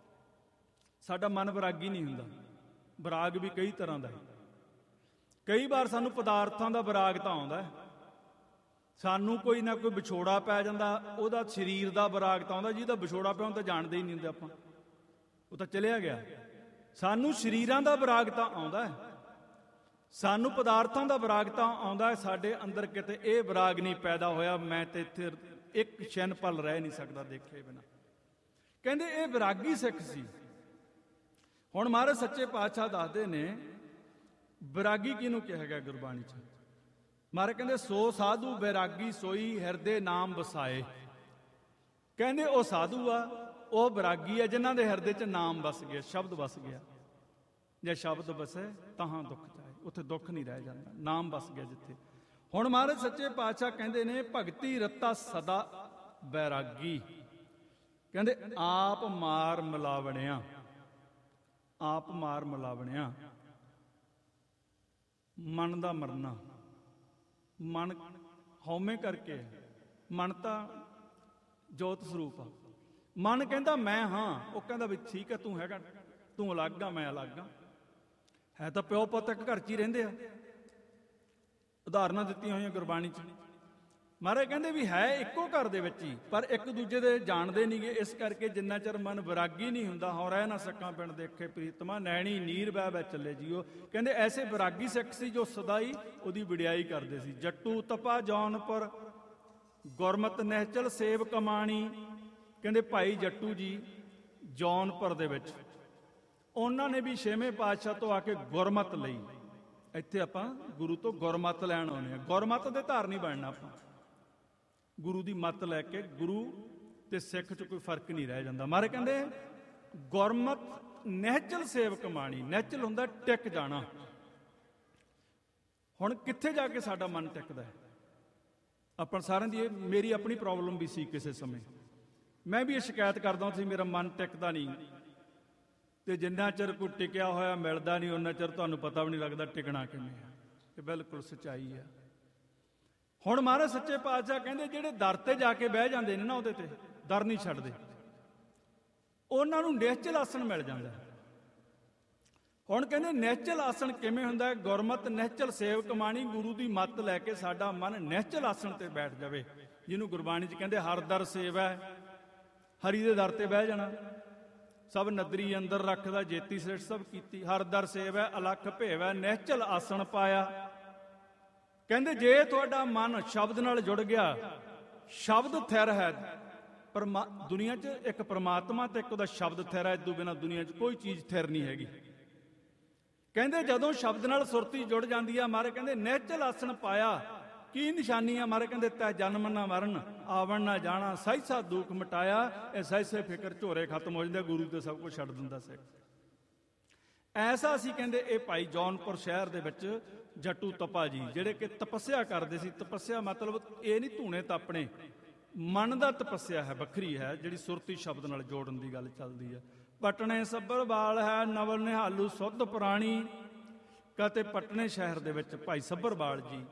ਸਾਡਾ ਮਨ ਵਿਰਾਗੀ ਨਹੀਂ ਹੁੰਦਾ। ਵਿਰਾਗ ਵੀ ਕਈ ਤਰ੍ਹਾਂ ਦਾ। ਕਈ ਵਾਰ ਸਾਨੂੰ ਪਦਾਰਥਾਂ ਦਾ ਵਿਰਾਗ ਤਾਂ ਆਉਂਦਾ, ਸਾਨੂੰ ਕੋਈ ਨਾ ਕੋਈ ਵਿਛੋੜਾ ਪੈ ਜਾਂਦਾ, ਉਹਦਾ ਸਰੀਰ ਦਾ ਵਿਰਾਗ ਤਾਂ ਆਉਂਦਾ। ਜਿਹਦਾ ਵਿਛੋੜਾ ਪਿਆ ਉਹਨੂੰ ਤਾਂ ਜਾਣਦੇ ਹੀ ਨਹੀਂ ਹੁੰਦੇ ਆਪਾਂ, ਉਹ ਤਾਂ ਚਲਿਆ ਗਿਆ। ਸਾਨੂੰ ਸਰੀਰਾਂ ਦਾ ਵਿਰਾਗ ਤਾਂ ਆਉਂਦਾ ਹੈ, ਸਾਨੂੰ ਪਦਾਰਥਾਂ ਦਾ ਵਿਰਾਗ ਤਾਂ ਆਉਂਦਾ ਹੈ। ਸਾਡੇ ਅੰਦਰ ਕਿਤੇ ਇਹ ਵਿਰਾਗ ਨਹੀਂ ਪੈਦਾ ਹੋਇਆ ਮੈਂ ਤੇ ਇੱਥੇ ਇੱਕ ਛਿਨ ਪਲ ਰਹਿ ਨਹੀਂ ਸਕਦਾ ਦੇਖੇ ਬਿਨਾਂ। ਕਹਿੰਦੇ ਇਹ ਵਿਰਾਗੀ ਸਿੱਖ ਸੀ। ਹੁਣ ਮਹਾਰਾਜ ਸੱਚੇ ਪਾਤਸ਼ਾਹ ਦੱਸਦੇ ਨੇ ਵਿਰਾਗੀ ਕਿਹਨੂੰ ਕਿਹਾ ਗਿਆ ਗੁਰਬਾਣੀ 'ਚ। ਮਹਾਰਾਜ ਕਹਿੰਦੇ ਸੋ ਸਾਧੂ ਵਿਰਾਗੀ ਸੋਈ ਹਿਰਦੇ ਨਾਮ ਵਸਾਏ। ਕਹਿੰਦੇ ਉਹ ਸਾਧੂ ਆ, ਉਹ ਵਿਰਾਗੀ ਆ ਜਿਨ੍ਹਾਂ ਦੇ ਹਿਰਦੇ 'ਚ ਨਾਮ ਵਸ ਗਿਆ, ਸ਼ਬਦ ਵਸ ਗਿਆ। ਜੇ ਸ਼ਬਦ ਵਸੇ ਤਾਹਾਂ ਦੁੱਖ ਜਾਏ, ਉੱਥੇ ਦੁੱਖ ਨਹੀਂ ਰਹਿ ਜਾਂਦਾ, ਨਾਮ ਵਸ ਗਿਆ ਜਿੱਥੇ। ਹੁਣ ਮਹਾਰਾਜ ਸੱਚੇ ਪਾਤਸ਼ਾਹ ਕਹਿੰਦੇ ਨੇ ਭਗਤੀ ਰਤਾ ਸਦਾ ਬੈਰਾਗੀ। ਕਹਿੰਦੇ ਆਪ ਮਾਰ ਮਿਲਾਵਣਿਆ, ਆਪ ਮਾਰ ਮਿਲਾਵਣਿਆ। ਮਨ ਦਾ ਮਰਨਾ, ਮਨ ਹਉਮੈ ਕਰਕੇ, ਮਨ ਤਾਂ ਜੋਤ ਸਰੂਪ ਆ। ਮਨ ਕਹਿੰਦਾ ਮੈਂ ਹਾਂ, ਉਹ ਕਹਿੰਦਾ ਵੀ ਠੀਕ ਹੈ ਤੂੰ ਹੈਗਾ, ਤੂੰ ਅਲੱਗ ਆ ਮੈਂ ਅਲੱਗ ਆ। ਹੈ ਤਾਂ ਪਿਓ ਪੁੱਤ ਇੱਕ ਘਰ 'ਚ ਹੀ ਰਹਿੰਦੇ ਆ। ਉਦਾਹਰਨਾਂ ਦਿੱਤੀਆਂ ਹੋਈਆਂ ਗੁਰਬਾਣੀ 'ਚ। ਮਹਾਰਾਜ ਕਹਿੰਦੇ ਵੀ ਹੈ ਇੱਕੋ ਘਰ ਦੇ ਵਿੱਚ ਹੀ, ਪਰ ਇੱਕ ਦੂਜੇ ਦੇ ਜਾਣਦੇ ਨਹੀਂਗੇ। ਇਸ ਕਰਕੇ ਜਿੰਨਾ ਚਿਰ ਮਨ ਵਿਰਾਗੀ ਨਹੀਂ ਹੁੰਦਾ, ਹਉ ਰਹਿ ਨਾ ਸਕਾਂ ਬਿਨ ਦੇਖੇ ਪ੍ਰੀਤਮਾ, ਨੈਣੀ ਨੀਰ ਬਹਿ ਬਹਿ ਚੱਲੇ ਜੀਓ। ਕਹਿੰਦੇ ਐਸੇ ਵਿਰਾਗੀ ਸਿੱਖ ਸੀ ਜੋ ਸਦਾ ਹੀ ਉਹਦੀ ਵਡਿਆਈ ਕਰਦੇ ਸੀ। ਜੱਟੂ ਤਪਾ ਜੌਨਪੁਰ ਗੁਰਮਤਿ ਨਿਹਚਲ ਸੇਵ ਕਮਾਣੀ। ਕਹਿੰਦੇ ਭਾਈ ਜੱਟੂ ਜੀ ਜੌਨਪੁਰ ਦੇ ਵਿੱਚ ਉਹਨਾਂ ਨੇ ਵੀ 6ਵੇਂ ਪਾਤਸ਼ਾਹ ਤੋਂ ਆ ਕੇ ਗੁਰਮਤਿ ਲਈ। ਇੱਥੇ ਆਪਾਂ ਗੁਰੂ ਤੋਂ ਗੁਰਮੱਤ ਲੈਣ ਆਉਂਦੇ ਹਾਂ। ਗੁਰਮੱਤ ਦੇ ਧਾਰਨੀ ਬਣਨਾ ਆਪਾਂ, ਗੁਰੂ ਦੀ ਮੱਤ ਲੈ ਕੇ। ਗੁਰੂ ਤੇ ਸਿੱਖ 'ਚ ਕੋਈ ਫਰਕ ਨਹੀਂ ਰਹਿ ਜਾਂਦਾ। ਮਹਾਰਾਜ ਕਹਿੰਦੇ ਗੁਰਮਤ ਨਿਹਚਲ ਸੇਵਕ ਮਾਣੀ। ਨਿਹਚਲ ਹੁੰਦਾ ਟਿਕ ਜਾਣਾ। ਹੁਣ ਕਿੱਥੇ ਜਾ ਕੇ ਸਾਡਾ ਮਨ ਟਿਕਦਾ ਹੈ? ਆਪਾਂ ਸਾਰਿਆਂ ਦੀ ਮੇਰੀ ਆਪਣੀ ਪ੍ਰੋਬਲਮ ਵੀ ਸੀ ਕਿਸੇ ਸਮੇਂ। ਮੈਂ ਵੀ ਇਹ ਸ਼ਿਕਾਇਤ ਕਰਦਾ ਸੀ, ਮੇਰਾ ਮਨ ਟਿਕਦਾ ਨਹੀਂ। ਤੇ ਜਿੰਨਾ ਚਿਰ ਕੋਈ ਟਿਕਿਆ ਹੋਇਆ ਮਿਲਦਾ ਨਹੀਂ, ਉਹਨਾਂ ਚਿਰ ਤੁਹਾਨੂੰ ਪਤਾ ਵੀ ਨਹੀਂ ਲੱਗਦਾ ਟਿਕਣਾ ਕਿਵੇਂ ਹੈ। ਇਹ ਬਿਲਕੁਲ ਸੱਚਾਈ ਹੈ। ਹੁਣ ਮਹਾਰਾਜ ਸੱਚੇ ਪਾਤਸ਼ਾਹ ਕਹਿੰਦੇ ਜਿਹੜੇ ਦਰ ਤੇ ਜਾ ਕੇ ਬਹਿ ਜਾਂਦੇ ਨੇ ਨਾ, ਉਹਦੇ ਤੇ ਦਰ ਨਹੀਂ ਛੱਡਦੇ, ਉਹਨਾਂ ਨੂੰ ਨਿਹਚਲ ਆਸਣ ਮਿਲ ਜਾਂਦਾ। ਹੁਣ ਕਹਿੰਦੇ ਨਿਹਚਲ ਆਸਣ ਕਿਵੇਂ ਹੁੰਦਾ? ਗੁਰਮਤ ਨਿਹਚਲ ਸੇਵਕ ਮਾਣੀ। ਗੁਰੂ ਦੀ ਮੱਤ ਲੈ ਕੇ ਸਾਡਾ ਮਨ ਨਿਹਚਲ ਆਸਣ ਤੇ ਬੈਠ ਜਾਵੇ, ਜਿਹਨੂੰ ਗੁਰਬਾਣੀ 'ਚ ਕਹਿੰਦੇ ਹਰ ਦਰ ਸੇਵਾ। ਹਰੀ ਦੇ ਦਰ ਤੇ ਬਹਿ ਜਾਣਾ। ਸਭ ਨਦਰੀ ਅੰਦਰ ਰੱਖਦਾ, ਜੇਤੀ ਸ੍ਰਿਸ਼ਟ ਸਭ ਕੀਤੀ। ਹਰ ਦਰ ਸੇਵਾ ਅਲਖ ਭੇਵੈ, ਨਿਹਚਲ ਆਸਣ ਪਾਇਆ। ਕਹਿੰਦੇ ਜੇ ਤੁਹਾਡਾ ਮਨ ਸ਼ਬਦ ਨਾਲ ਜੁੜ ਗਿਆ, ਸ਼ਬਦ ਥਿਰ ਹੈ। ਦੁਨੀਆ 'ਚ ਇੱਕ ਪ੍ਰਮਾਤਮਾ ਤੇ ਇੱਕ ਉਹਦਾ ਸ਼ਬਦ ਥਿਰ ਹੈ। ਇਸ ਤੋਂ ਬਿਨਾਂ ਦੁਨੀਆ 'ਚ ਕੋਈ ਚੀਜ਼ ਥਿਰ ਨਹੀਂ ਹੈਗੀ। ਕਹਿੰਦੇ ਜਦੋਂ ਸ਼ਬਦ ਨਾਲ ਸੁਰਤੀ ਜੁੜ ਜਾਂਦੀ ਆ, ਮਹਾਰਾਜ ਕਹਿੰਦੇ ਨਿਹਚਲ ਆਸਣ ਪਾਇਆ। ਕੀ ਨਿਸ਼ਾਨੀ ਆ? ਮਹਾਰਾਜ ਕਹਿੰਦੇ ਤੈ ਜਨਮ ਨਾ ਮਰਨ, ਆਵਣ ਨਾ ਜਾਣਾ, ਸਹਿਸਾ ਦੁੱਖ ਮਿਟਾਇਆ। ਇਹ ਸਹਿਸੇ ਫਿਕਰ ਝੋਰੇ ਖਤਮ ਹੋ ਜਾਂਦੇ, ਗੁਰੂ ਤੇ ਸਭ ਕੁਝ ਛੱਡ ਦਿੰਦਾ ਸਿੱਖ। ਐਸਾ ਸੀ ਕਹਿੰਦੇ ਇਹ ਭਾਈ ਜੌਨਪੁਰ ਸ਼ਹਿਰ ਦੇ ਵਿੱਚ ਜੱਟੂ ਤਪਾ ਜੀ, ਜਿਹੜੇ ਕਿ ਤਪੱਸਿਆ ਕਰਦੇ ਸੀ। ਤਪੱਸਿਆ ਮਤਲਬ ਇਹ ਨਹੀਂ ਧੂਣੇ ਤਾਪਣੇ, ਮਨ ਦਾ ਤਪੱਸਿਆ ਹੈ, ਵੱਖਰੀ ਹੈ, ਜਿਹੜੀ ਸੁਰਤੀ ਸ਼ਬਦ ਨਾਲ ਜੋੜਨ ਦੀ ਗੱਲ ਚੱਲਦੀ ਹੈ। ਪਟਨੇ ਸੱਬਰ ਬਾਲ ਹੈ, ਨਵਲ ਨਿਹਾਲੂ ਸੁੱਧ ਪੁਰਾਣੀ। ਕਤੇ ਪਟਨੇ ਸ਼ਹਿਰ ਦੇ ਵਿੱਚ ਭਾਈ ਸੱਬਰ ਬਾਲ ਜੀ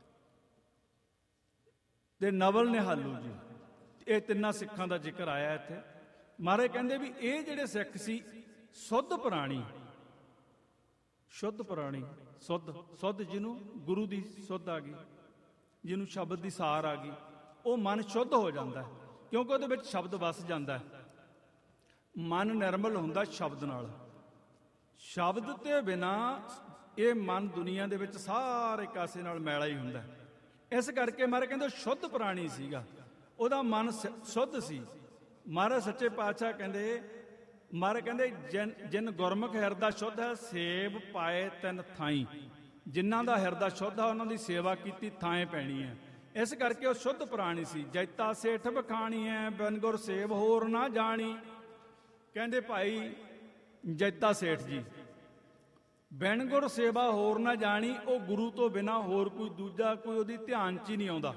ਤੇ ਨਵਲ ਨਿਹਾਲੂ ਜੀ, ਇਹ ਤਿੰਨਾਂ ਸਿੱਖਾਂ ਦਾ ਜ਼ਿਕਰ ਆਇਆ ਇੱਥੇ। ਮਹਾਰਾਜ ਕਹਿੰਦੇ ਵੀ ਇਹ ਜਿਹੜੇ ਸਿੱਖ ਸੀ ਸੁੱਧ ਪੁਰਾਣੀ। ਸ਼ੁੱਧ ਪੁਰਾਣੀ, ਸੁੱਧ ਜਿਹਨੂੰ ਗੁਰੂ ਦੀ ਸੁੱਧ ਆ ਗਈ, ਜਿਹਨੂੰ ਸ਼ਬਦ ਦੀ ਸਾਰ ਆ ਗਈ, ਉਹ ਮਨ ਸ਼ੁੱਧ ਹੋ ਜਾਂਦਾ ਹੈ, ਕਿਉਂਕਿ ਉਹਦੇ ਵਿੱਚ ਸ਼ਬਦ ਵਸ ਜਾਂਦਾ ਹੈ। ਮਨ ਨਿਰਮਲ ਹੁੰਦਾ ਸ਼ਬਦ ਨਾਲ। ਸ਼ਬਦ ਤੇ ਬਿਨਾ ਇਹ ਮਨ ਦੁਨੀਆ ਦੇ ਵਿੱਚ ਸਾਰੇ ਕਾਸੇ ਨਾਲ ਮੈਲਾ ਹੀ ਹੁੰਦਾ। ਇਸ ਕਰਕੇ ਮਹਾਰਾਜ ਕਹਿੰਦੇ ਸ਼ੁੱਧ ਪ੍ਰਾਣੀ ਸੀਗਾ, ਉਹਦਾ ਮਨ ਸ਼ੁੱਧ ਸੀ। ਮਹਾਰਾਜ ਸੱਚੇ ਪਾਤਸ਼ਾਹ ਕਹਿੰਦੇ, ਮਹਾਰਾਜ ਕਹਿੰਦੇ ਜਿਨ ਗੁਰਮੁਖ ਹਿਰਦਾ ਸ਼ੁੱਧ ਹੈ, ਸੇਵ ਪਾਏ ਤਿੰਨ ਥਾਈ। ਜਿਨ੍ਹਾਂ ਦਾ ਹਿਰਦਾ ਸ਼ੁੱਧ ਆ, ਉਹਨਾਂ ਦੀ ਸੇਵਾ ਕੀਤੀ ਥਾਂ ਪੈਣੀ ਹੈ। ਇਸ ਕਰਕੇ ਉਹ ਸ਼ੁੱਧ ਪ੍ਰਾਣੀ ਸੀ। ਜੈਤਾ ਸੇਠ ਬਖਾਣੀ ਹੈ, ਬਿਨ ਗੁਰ ਸੇਵ ਹੋਰ ਨਾ ਜਾਣੀ। ਕਹਿੰਦੇ ਭਾਈ ਜੈਤਾ ਸੇਠ ਜੀ, ਬਿਨ ਗੁਰ ਸੇਵਾ ਹੋਰ ਨਾ ਜਾਣੀ। ਉਹ ਗੁਰੂ ਤੋਂ ਬਿਨਾ ਹੋਰ ਕੋਈ ਦੂਜਾ ਕੋਈ ਉਹਦੀ ਧਿਆਨ 'ਚ ਹੀ ਨਹੀਂ ਆਉਂਦਾ।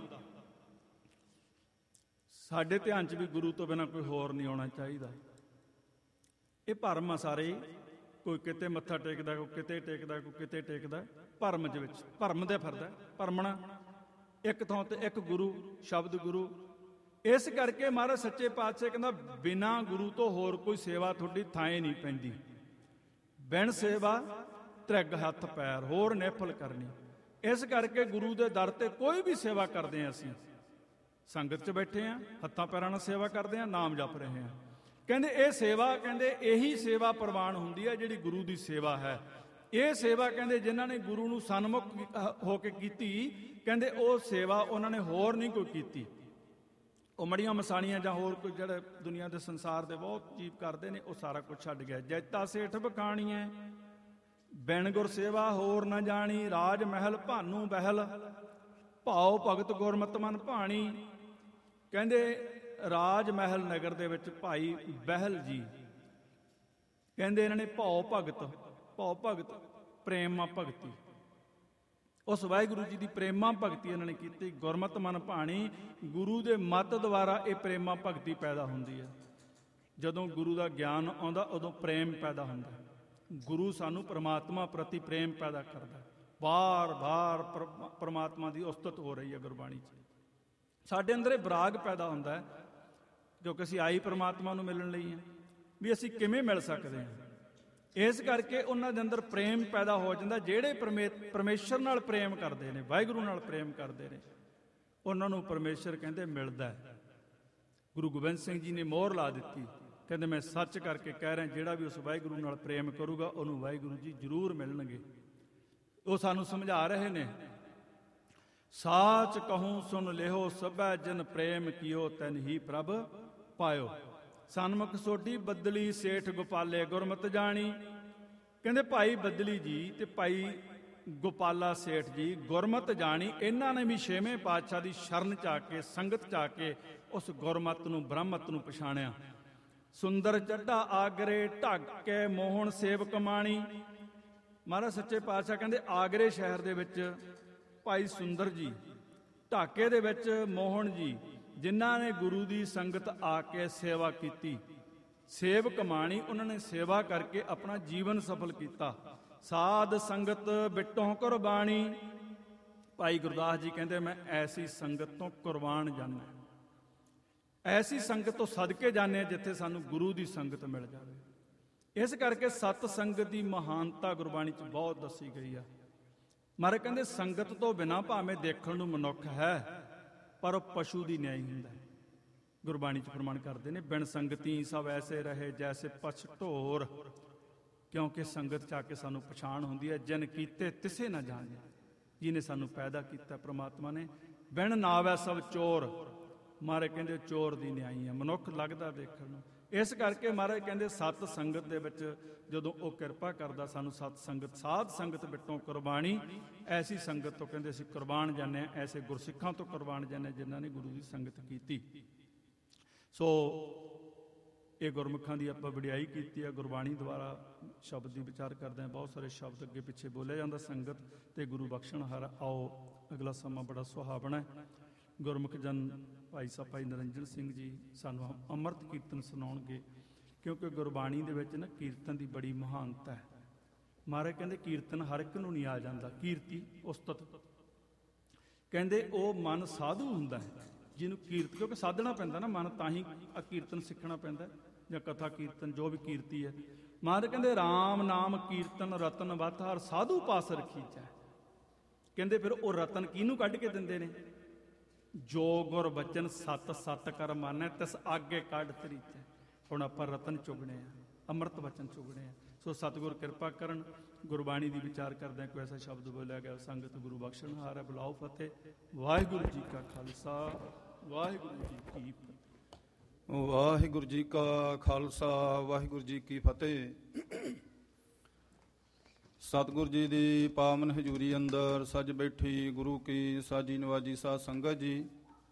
ਸਾਡੇ ਧਿਆਨ 'ਚ ਵੀ ਗੁਰੂ ਤੋਂ ਬਿਨਾ ਕੋਈ ਹੋਰ ਨਹੀਂ ਆਉਣਾ ਚਾਹੀਦਾ। ਇਹ ਭਰਮ ਆ ਸਾਰੇ, ਕੋਈ ਕਿਤੇ ਮੱਥਾ ਟੇਕਦਾ, ਕੋਈ ਕਿਤੇ ਟੇਕਦਾ, ਕੋਈ ਕਿਤੇ ਟੇਕਦਾ। ਭਰਮ ਦੇ ਵਿੱਚ ਭਰਮ ਦੇ ਫਿਰਦਾ, ਭਰਮਣਾ ਇੱਕ ਥਾਂ ਤੇ ਇੱਕ ਗੁਰੂ, ਸ਼ਬਦ ਗੁਰੂ। ਇਸ ਕਰਕੇ ਮਹਾਰਾਜ ਸੱਚੇ ਪਾਤਸ਼ਾਹ ਕਹਿੰਦਾ ਬਿਨਾ ਗੁਰੂ ਤੋਂ ਹੋਰ ਕੋਈ ਸੇਵਾ ਤੁਹਾਡੀ ਥਾਂ ਨਹੀਂ ਪੈਂਦੀ। ਬਿਨ ਸੇਵਾ ਤ੍ਰਿਗ ਹੱਥ ਪੈਰ, ਹੋਰ ਨਿਫਲ ਕਰਨੀ। ਇਸ ਕਰਕੇ ਗੁਰੂ ਦੇ ਦਰ ਤੇ ਕੋਈ ਵੀ ਸੇਵਾ ਕਰਦੇ ਹਾਂ, ਅਸੀਂ ਸੰਗਤ 'ਚ ਬੈਠੇ ਹਾਂ, ਹੱਥਾਂ ਪੈਰਾਂ ਨਾਲ ਸੇਵਾ ਕਰਦੇ ਹਾਂ, ਨਾਮ ਜਪ ਰਹੇ ਹਾਂ। ਕਹਿੰਦੇ ਇਹ ਸੇਵਾ, ਕਹਿੰਦੇ ਇਹੀ ਸੇਵਾ ਪ੍ਰਵਾਨ ਹੁੰਦੀ ਹੈ ਜਿਹੜੀ ਗੁਰੂ ਦੀ ਸੇਵਾ ਹੈ। ਇਹ ਸੇਵਾ ਕਹਿੰਦੇ ਜਿਨ੍ਹਾਂ ਨੇ ਗੁਰੂ ਨੂੰ ਸਨਮੁਖ ਹੋ ਕੇ ਕੀਤੀ, ਕਹਿੰਦੇ ਉਹ ਸੇਵਾ ਉਹਨਾਂ ਨੇ ਹੋਰ ਨਹੀਂ ਕੋਈ ਕੀਤੀ। ਉਹ ਮੜੀਆਂ ਮਸਾਣੀਆਂ ਜਾਂ ਹੋਰ ਕੋਈ ਜਿਹੜੇ ਦੁਨੀਆ ਦੇ ਸੰਸਾਰ ਦੇ ਬਹੁਤ ਜੀਵ ਕਰਦੇ ਨੇ, ਉਹ ਸਾਰਾ ਕੁਝ ਛੱਡ ਗਿਆ। ਜੈਤਾ ਸੇਠ ਬਖਾਣੀਐ, ਬਿਨ ਗੁਰ ਸੇਵਾ ਹੋਰ ਨਾ ਜਾਣੀ। ਰਾਜ ਮਹਿਲ ਭਾਨੂ ਬਹਿਲ, ਭਾਉ ਭਗਤ ਗੁਰਮਤਿ ਮਨ ਭਾਣੀ। ਕਹਿੰਦੇ ਰਾਜ ਮਹਿਲ ਨਗਰ ਦੇ ਵਿੱਚ ਭਾਈ ਬਹਿਲ ਜੀ, ਕਹਿੰਦੇ ਇਹਨਾਂ ਨੇ ਭਾਉ ਭਗਤ ਪ੍ਰੇਮਾ ਭਗਤੀ, ਉਸ ਵਾਹਿਗੁਰੂ ਜੀ ਦੀ ਪ੍ਰੇਮਾ ਭਗਤੀ ਇਹਨਾਂ ਨੇ ਕੀਤੀ। ਗੁਰਮਤਿ ਮਨ ਭਾਣੀ, ਗੁਰੂ ਦੇ ਮਤ ਦੁਆਰਾ ਇਹ ਪ੍ਰੇਮਾ ਭਗਤੀ ਪੈਦਾ ਹੁੰਦੀ ਹੈ। ਜਦੋਂ ਗੁਰੂ ਦਾ ਗਿਆਨ ਆਉਂਦਾ, ਉਦੋਂ ਪ੍ਰੇਮ ਪੈਦਾ ਹੁੰਦਾ। ਗੁਰੂ ਸਾਨੂੰ ਪਰਮਾਤਮਾ ਪ੍ਰਤੀ ਪ੍ਰੇਮ ਪੈਦਾ ਕਰਦਾ। ਬਾਰ-ਬਾਰ ਪਰਮਾਤਮਾ ਦੀ ਉਸਤਤ ਹੋ ਰਹੀ ਹੈ ਗੁਰਬਾਣੀ 'ਚ। ਸਾਡੇ ਅੰਦਰ ਇਹ ਵਿਰਾਗ ਪੈਦਾ ਹੁੰਦਾ ਹੈ, ਕਿਉਂਕਿ ਅਸੀਂ ਆਈ ਪਰਮਾਤਮਾ ਨੂੰ ਮਿਲਣ ਲਈ ਹਾਂ, ਵੀ ਅਸੀਂ ਕਿਵੇਂ ਮਿਲ ਸਕਦੇ ਹਾਂ। ਇਸ ਕਰਕੇ ਉਹਨਾਂ ਦੇ ਅੰਦਰ ਪ੍ਰੇਮ ਪੈਦਾ ਹੋ ਜਾਂਦਾ। ਜਿਹੜੇ ਪਰਮੇਸ਼ਰ ਨਾਲ ਪ੍ਰੇਮ ਕਰਦੇ ਨੇ, ਵਾਹਿਗੁਰੂ ਨਾਲ ਪ੍ਰੇਮ ਕਰਦੇ ਨੇ, ਉਹਨਾਂ ਨੂੰ ਪਰਮੇਸ਼ਰ ਕਹਿੰਦੇ ਮਿਲਦਾ ਹੈ। ਗੁਰੂ ਗੋਬਿੰਦ ਸਿੰਘ ਜੀ ਨੇ ਮੋਹਰ ਲਾ ਦਿੱਤੀ, ਕਹਿੰਦੇ ਮੈਂ ਸੱਚ ਕਰਕੇ ਕਹਿ ਰਿਹਾ, ਜਿਹੜਾ ਵੀ ਉਸ ਵਾਹਿਗੁਰੂ ਨਾਲ ਪ੍ਰੇਮ ਕਰੂਗਾ ਉਹਨੂੰ ਵਾਹਿਗੁਰੂ ਜੀ ਜ਼ਰੂਰ ਮਿਲਣਗੇ। ਉਹ ਸਾਨੂੰ ਸਮਝਾ ਰਹੇ ਨੇ, ਸਾਚ ਕਹੂੰ ਸੁਨ ਲਿਓ ਸਭੈ ਜਿਨ ਪ੍ਰੇਮ ਕੀਓ ਤੈਨ ਹੀ ਪ੍ਰਭ ਪਾਇਓ। ਸਨਮੁਖ ਸੋਢੀ ਬੱਦਲੀ ਸੇਠ ਗੋਪਾਲੇ ਗੁਰਮਤਿ ਜਾਣੀ। ਕਹਿੰਦੇ ਭਾਈ ਬੱਦਲੀ ਜੀ ਤੇ ਭਾਈ ਗੋਪਾਲਾ ਸੇਠ ਜੀ, ਗੁਰਮਤ ਜਾਣੀ, ਇਹਨਾਂ ਨੇ ਵੀ ਛੇਵੇਂ ਪਾਤਸ਼ਾਹ ਦੀ ਸ਼ਰਨ ਚ ਆ ਕੇ, ਸੰਗਤ ਚ ਆ ਕੇ ਉਸ ਗੁਰਮਤ ਨੂੰ, ਬ੍ਰਹਮਤ ਨੂੰ ਪਛਾਣਿਆ। ਸੁੰਦਰ ਚੱਡਾ ਆਗਰੇ ਢੱਕ ਕੇ ਮੋਹਣ ਸੇਵਕ ਮਾਣੀ। ਮਹਾਰਾਜ ਸੱਚੇ ਪਾਤਸ਼ਾਹ ਕਹਿੰਦੇ ਆਗਰੇ ਸ਼ਹਿਰ ਦੇ ਵਿੱਚ ਭਾਈ ਸੁੰਦਰ ਜੀ, ਢਾਕੇ ਦੇ ਵਿੱਚ ਮੋਹਣ ਜੀ, ਜਿਨ੍ਹਾਂ ਨੇ ਗੁਰੂ ਦੀ ਸੰਗਤ ਆ ਕੇ ਸੇਵਾ ਕੀਤੀ, ਸੇਵਕ ਮਾਣੀ, ਉਹਨਾਂ ਨੇ ਸੇਵਾ ਕਰਕੇ ਆਪਣਾ ਜੀਵਨ ਸਫਲ ਕੀਤਾ। ਸਾਧ ਸੰਗਤ ਬਿਟੋਂ ਕੁਰਬਾਨੀ। ਭਾਈ ਗੁਰਦਾਸ ਜੀ ਕਹਿੰਦੇ ਮੈਂ ਐਸੀ ਸੰਗਤ ਤੋਂ ਕੁਰਬਾਨ ਜਾਂਦਾ, ਐਸੀ ਸੰਗਤ ਤੋਂ ਸਦਕੇ ਜਾਂਦੇ ਜਿੱਥੇ ਸਾਨੂੰ ਗੁਰੂ ਦੀ ਸੰਗਤ ਮਿਲ ਜਾਵੇ। ਇਸ ਕਰਕੇ ਸਤ ਸੰਗਤ ਦੀ ਮਹਾਨਤਾ ਗੁਰਬਾਣੀ 'ਚ ਬਹੁਤ ਦੱਸੀ ਗਈ ਆ। ਮਹਾਰਾਜ ਕਹਿੰਦੇ ਸੰਗਤ ਤੋਂ ਬਿਨਾਂ ਭਾਵੇਂ ਦੇਖਣ ਨੂੰ ਮਨੁੱਖ ਹੈ, ਪਰ ਉਹ ਪਸ਼ੂ ਦੀ ਨਿਆਈ ਹੁੰਦਾ। ਗੁਰਬਾਣੀ 'ਚ ਪ੍ਰਮਾਣ ਕਰਦੇ ਨੇ, ਬਿਨ ਸੰਗਤੀ ਸਭ ਐਸੇ ਰਹੇ ਜੈਸੇ ਪਛ ਢੋਰ। ਕਿਉਂਕਿ ਸੰਗਤ 'ਚ ਆ ਕੇ ਸਾਨੂੰ ਪਛਾਣ ਹੁੰਦੀ ਹੈ, ਜਿਨ ਕੀਤੇ ਤਿਸੇ ਨਾ ਜਾਣੇ। ਜਿਹਨੇ ਸਾਨੂੰ ਪੈਦਾ ਕੀਤਾ ਪ੍ਰਮਾਤਮਾ ਨੇ, ਬਿਨ ਨਾਵੈ ਸਭ ਚੋਰ। ਮਹਾਰਾਜ ਕਹਿੰਦੇ ਚੋਰ ਦੀ ਨਿਆਈ ਹੈ, ਮਨੁੱਖ ਲੱਗਦਾ ਦੇਖਣ ਨੂੰ। ਇਸ ਕਰਕੇ ਮਹਾਰਾਜ ਕਹਿੰਦੇ ਸਤ ਸੰਗਤ ਦੇ ਵਿੱਚ ਜਦੋਂ ਉਹ ਕਿਰਪਾ ਕਰਦਾ ਸਾਨੂੰ, ਸਤ ਸੰਗਤ, ਸਾਧ ਸੰਗਤ ਬਿਟੋਂ ਕੁਰਬਾਨੀ। ਐਸੀ ਸੰਗਤ ਤੋਂ ਕਹਿੰਦੇ ਅਸੀਂ ਕੁਰਬਾਨ ਜਾਂਦੇ ਹਾਂ, ਐਸੇ ਗੁਰਸਿੱਖਾਂ ਤੋਂ ਕੁਰਬਾਨ ਜਾਂਦੇ ਹਾਂ ਜਿਨ੍ਹਾਂ ਨੇ ਗੁਰੂ ਦੀ ਸੰਗਤ ਕੀਤੀ। ਸੋ ਇਹ ਗੁਰਮੁਖਾਂ ਦੀ ਆਪਾਂ ਵਡਿਆਈ ਕੀਤੀ ਹੈ। ਗੁਰਬਾਣੀ ਦੁਆਰਾ ਸ਼ਬਦ ਦੀ ਵਿਚਾਰ ਕਰਦੇ ਹਾਂ, ਬਹੁਤ ਸਾਰੇ ਸ਼ਬਦ ਅੱਗੇ ਪਿੱਛੇ ਬੋਲਿਆ ਜਾਂਦਾ। ਸੰਗਤ ਤੇ ਗੁਰੂ ਬਖਸ਼ਣਹਾਰ। ਆਓ ਅਗਲਾ ਸਮਾਂ ਬੜਾ ਸੁਹਾਵਣਾ ਹੈ। ਗੁਰਮੁਖ ਜਨ ਭਾਈ ਸਾਹਿਬ ਭਾਈ ਨਿਰੰਜਨ ਸਿੰਘ ਜੀ ਸਾਨੂੰ ਅੰਮ੍ਰਿਤ ਕੀਰਤਨ ਸੁਣਾਉਣਗੇ, ਕਿਉਂਕਿ ਗੁਰਬਾਣੀ ਦੇ ਵਿੱਚ ਨਾ ਕੀਰਤਨ ਦੀ ਬੜੀ ਮਹਾਨਤਾ ਹੈ। ਮਹਾਰਾਜ ਕਹਿੰਦੇ ਕੀਰਤਨ ਹਰ ਇੱਕ ਨੂੰ ਨਹੀਂ ਆ ਜਾਂਦਾ। ਕੀਰਤੀ ਉਸਤਤ ਕਹਿੰਦੇ ਉਹ ਮਨ ਸਾਧੂ ਹੁੰਦਾ ਹੈ ਜਿਹਨੂੰ ਕੀਰਤ, ਕਿਉਂਕਿ ਸਾਧਣਾ ਪੈਂਦਾ ਨਾ ਮਨ, ਤਾਂ ਹੀ ਕੀਰਤਨ ਸਿੱਖਣਾ ਪੈਂਦਾ, ਜਾਂ ਕਥਾ ਕੀਰਤਨ ਜੋ ਵੀ ਕੀਰਤੀ ਹੈ। ਮਹਾਰਾਜ ਕਹਿੰਦੇ ਰਾਮ ਨਾਮ ਕੀਰਤਨ ਰਤਨ ਵਤ ਹਰ ਸਾਧੂ ਪਾਸ ਰਖੀਚੈ। ਕਹਿੰਦੇ ਫਿਰ ਉਹ ਰਤਨ ਕਿਹਨੂੰ ਕੱਢ ਕੇ ਦਿੰਦੇ ਨੇ? ਜੋ ਗੁਰ ਬਚਨ ਸਤ ਸਤ ਕਰ ਮਾਨੈ ਤਿਸ ਆਗੇ ਕੱਢ ਤਰੀਚੈ। ਹੁਣ ਆਪਾਂ ਰਤਨ ਚੁਗਣੇ ਆ, ਅੰਮ੍ਰਿਤ ਬਚਨ ਚੁਗਣੇ ਆ। ਸੋ ਸਤਿਗੁਰ ਕਿਰਪਾ ਕਰਨ। ਗੁਰਬਾਣੀ ਦੀ ਵਿਚਾਰ ਕਰਦਿਆਂ ਕੋਈ ਐਸਾ ਸ਼ਬਦ ਬੋਲਿਆ ਗਿਆ, ਸੰਗਤ ਗੁਰੂ ਬਖਸ਼ਣਹਾਰ ਹੈ। ਬੁਲਾਓ ਫਤਿਹ। ਵਾਹਿਗੁਰੂ ਜੀ ਕਾ ਖਾਲਸਾ, ਵਾਹਿਗੁਰੂ ਜੀ ਕੀ ਫਤਿਹ। ਵਾਹਿਗੁਰੂ ਜੀ ਕਾ ਖਾਲਸਾ, ਵਾਹਿਗੁਰੂ ਜੀ ਕੀ ਫਤਿਹ। ਸਤਿਗੁਰ ਜੀ ਦੀ ਪਾਵਨ ਹਜ਼ੂਰੀ ਅੰਦਰ ਸੱਜ ਬੈਠੀ ਗੁਰੂ ਕੀ ਸਾਜੀ ਨਵਾਜੀ ਸਾਧ ਸੰਗਤ ਜੀ।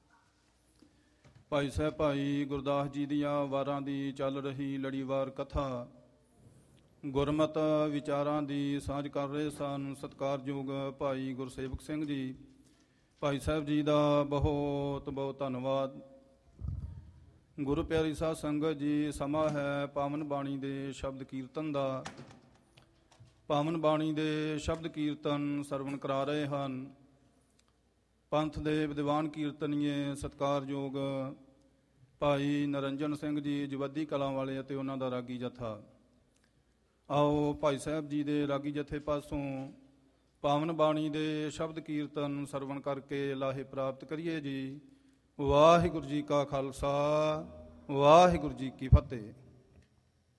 ਭਾਈ ਸਾਹਿਬ ਭਾਈ ਗੁਰਦਾਸ ਜੀ ਦੀਆਂ ਵਾਰਾਂ ਦੀ ਚੱਲ ਰਹੀ ਲੜੀਵਾਰ ਕਥਾ, ਗੁਰਮਤ ਵਿਚਾਰਾਂ ਦੀ ਸਾਂਝ ਕਰ ਰਹੇ ਸਨ ਸਤਿਕਾਰਯੋਗ ਭਾਈ ਗੁਰਸੇਵਕ ਸਿੰਘ ਜੀ। ਭਾਈ ਸਾਹਿਬ ਜੀ ਦਾ ਬਹੁਤ ਬਹੁਤ ਧੰਨਵਾਦ। ਗੁਰੂ ਪਿਆਰੀ ਸਾਧ ਸੰਗਤ ਜੀ, ਸਮਾਂ ਹੈ ਪਾਵਨ ਬਾਣੀ ਦੇ ਸ਼ਬਦ ਕੀਰਤਨ ਦਾ। ਪਾਵਨ ਬਾਣੀ ਦੇ ਸ਼ਬਦ ਕੀਰਤਨ ਸਰਵਣ ਕਰਾ ਰਹੇ ਹਨ ਪੰਥ ਦੇ ਵਿਦਵਾਨ ਕੀਰਤਨੀਏ ਸਤਿਕਾਰਯੋਗ ਭਾਈ ਨਿਰੰਜਨ ਸਿੰਘ ਜੀ ਜਵੱਦੀ ਕਲਾਂ ਵਾਲੇ ਅਤੇ ਉਹਨਾਂ ਦਾ ਰਾਗੀ ਜਥਾ। ਆਓ ਭਾਈ ਸਾਹਿਬ ਜੀ ਦੇ ਰਾਗੀ ਜਥੇ ਪਾਸੋਂ ਪਾਵਨ ਬਾਣੀ ਦੇ ਸ਼ਬਦ ਕੀਰਤਨ ਸਰਵਣ ਕਰਕੇ ਲਾਹੇ ਪ੍ਰਾਪਤ ਕਰੀਏ ਜੀ। ਵਾਹਿਗੁਰੂ ਜੀ ਕਾ ਖਾਲਸਾ, ਵਾਹਿਗੁਰੂ ਜੀ ਕੀ ਫਤਿਹ।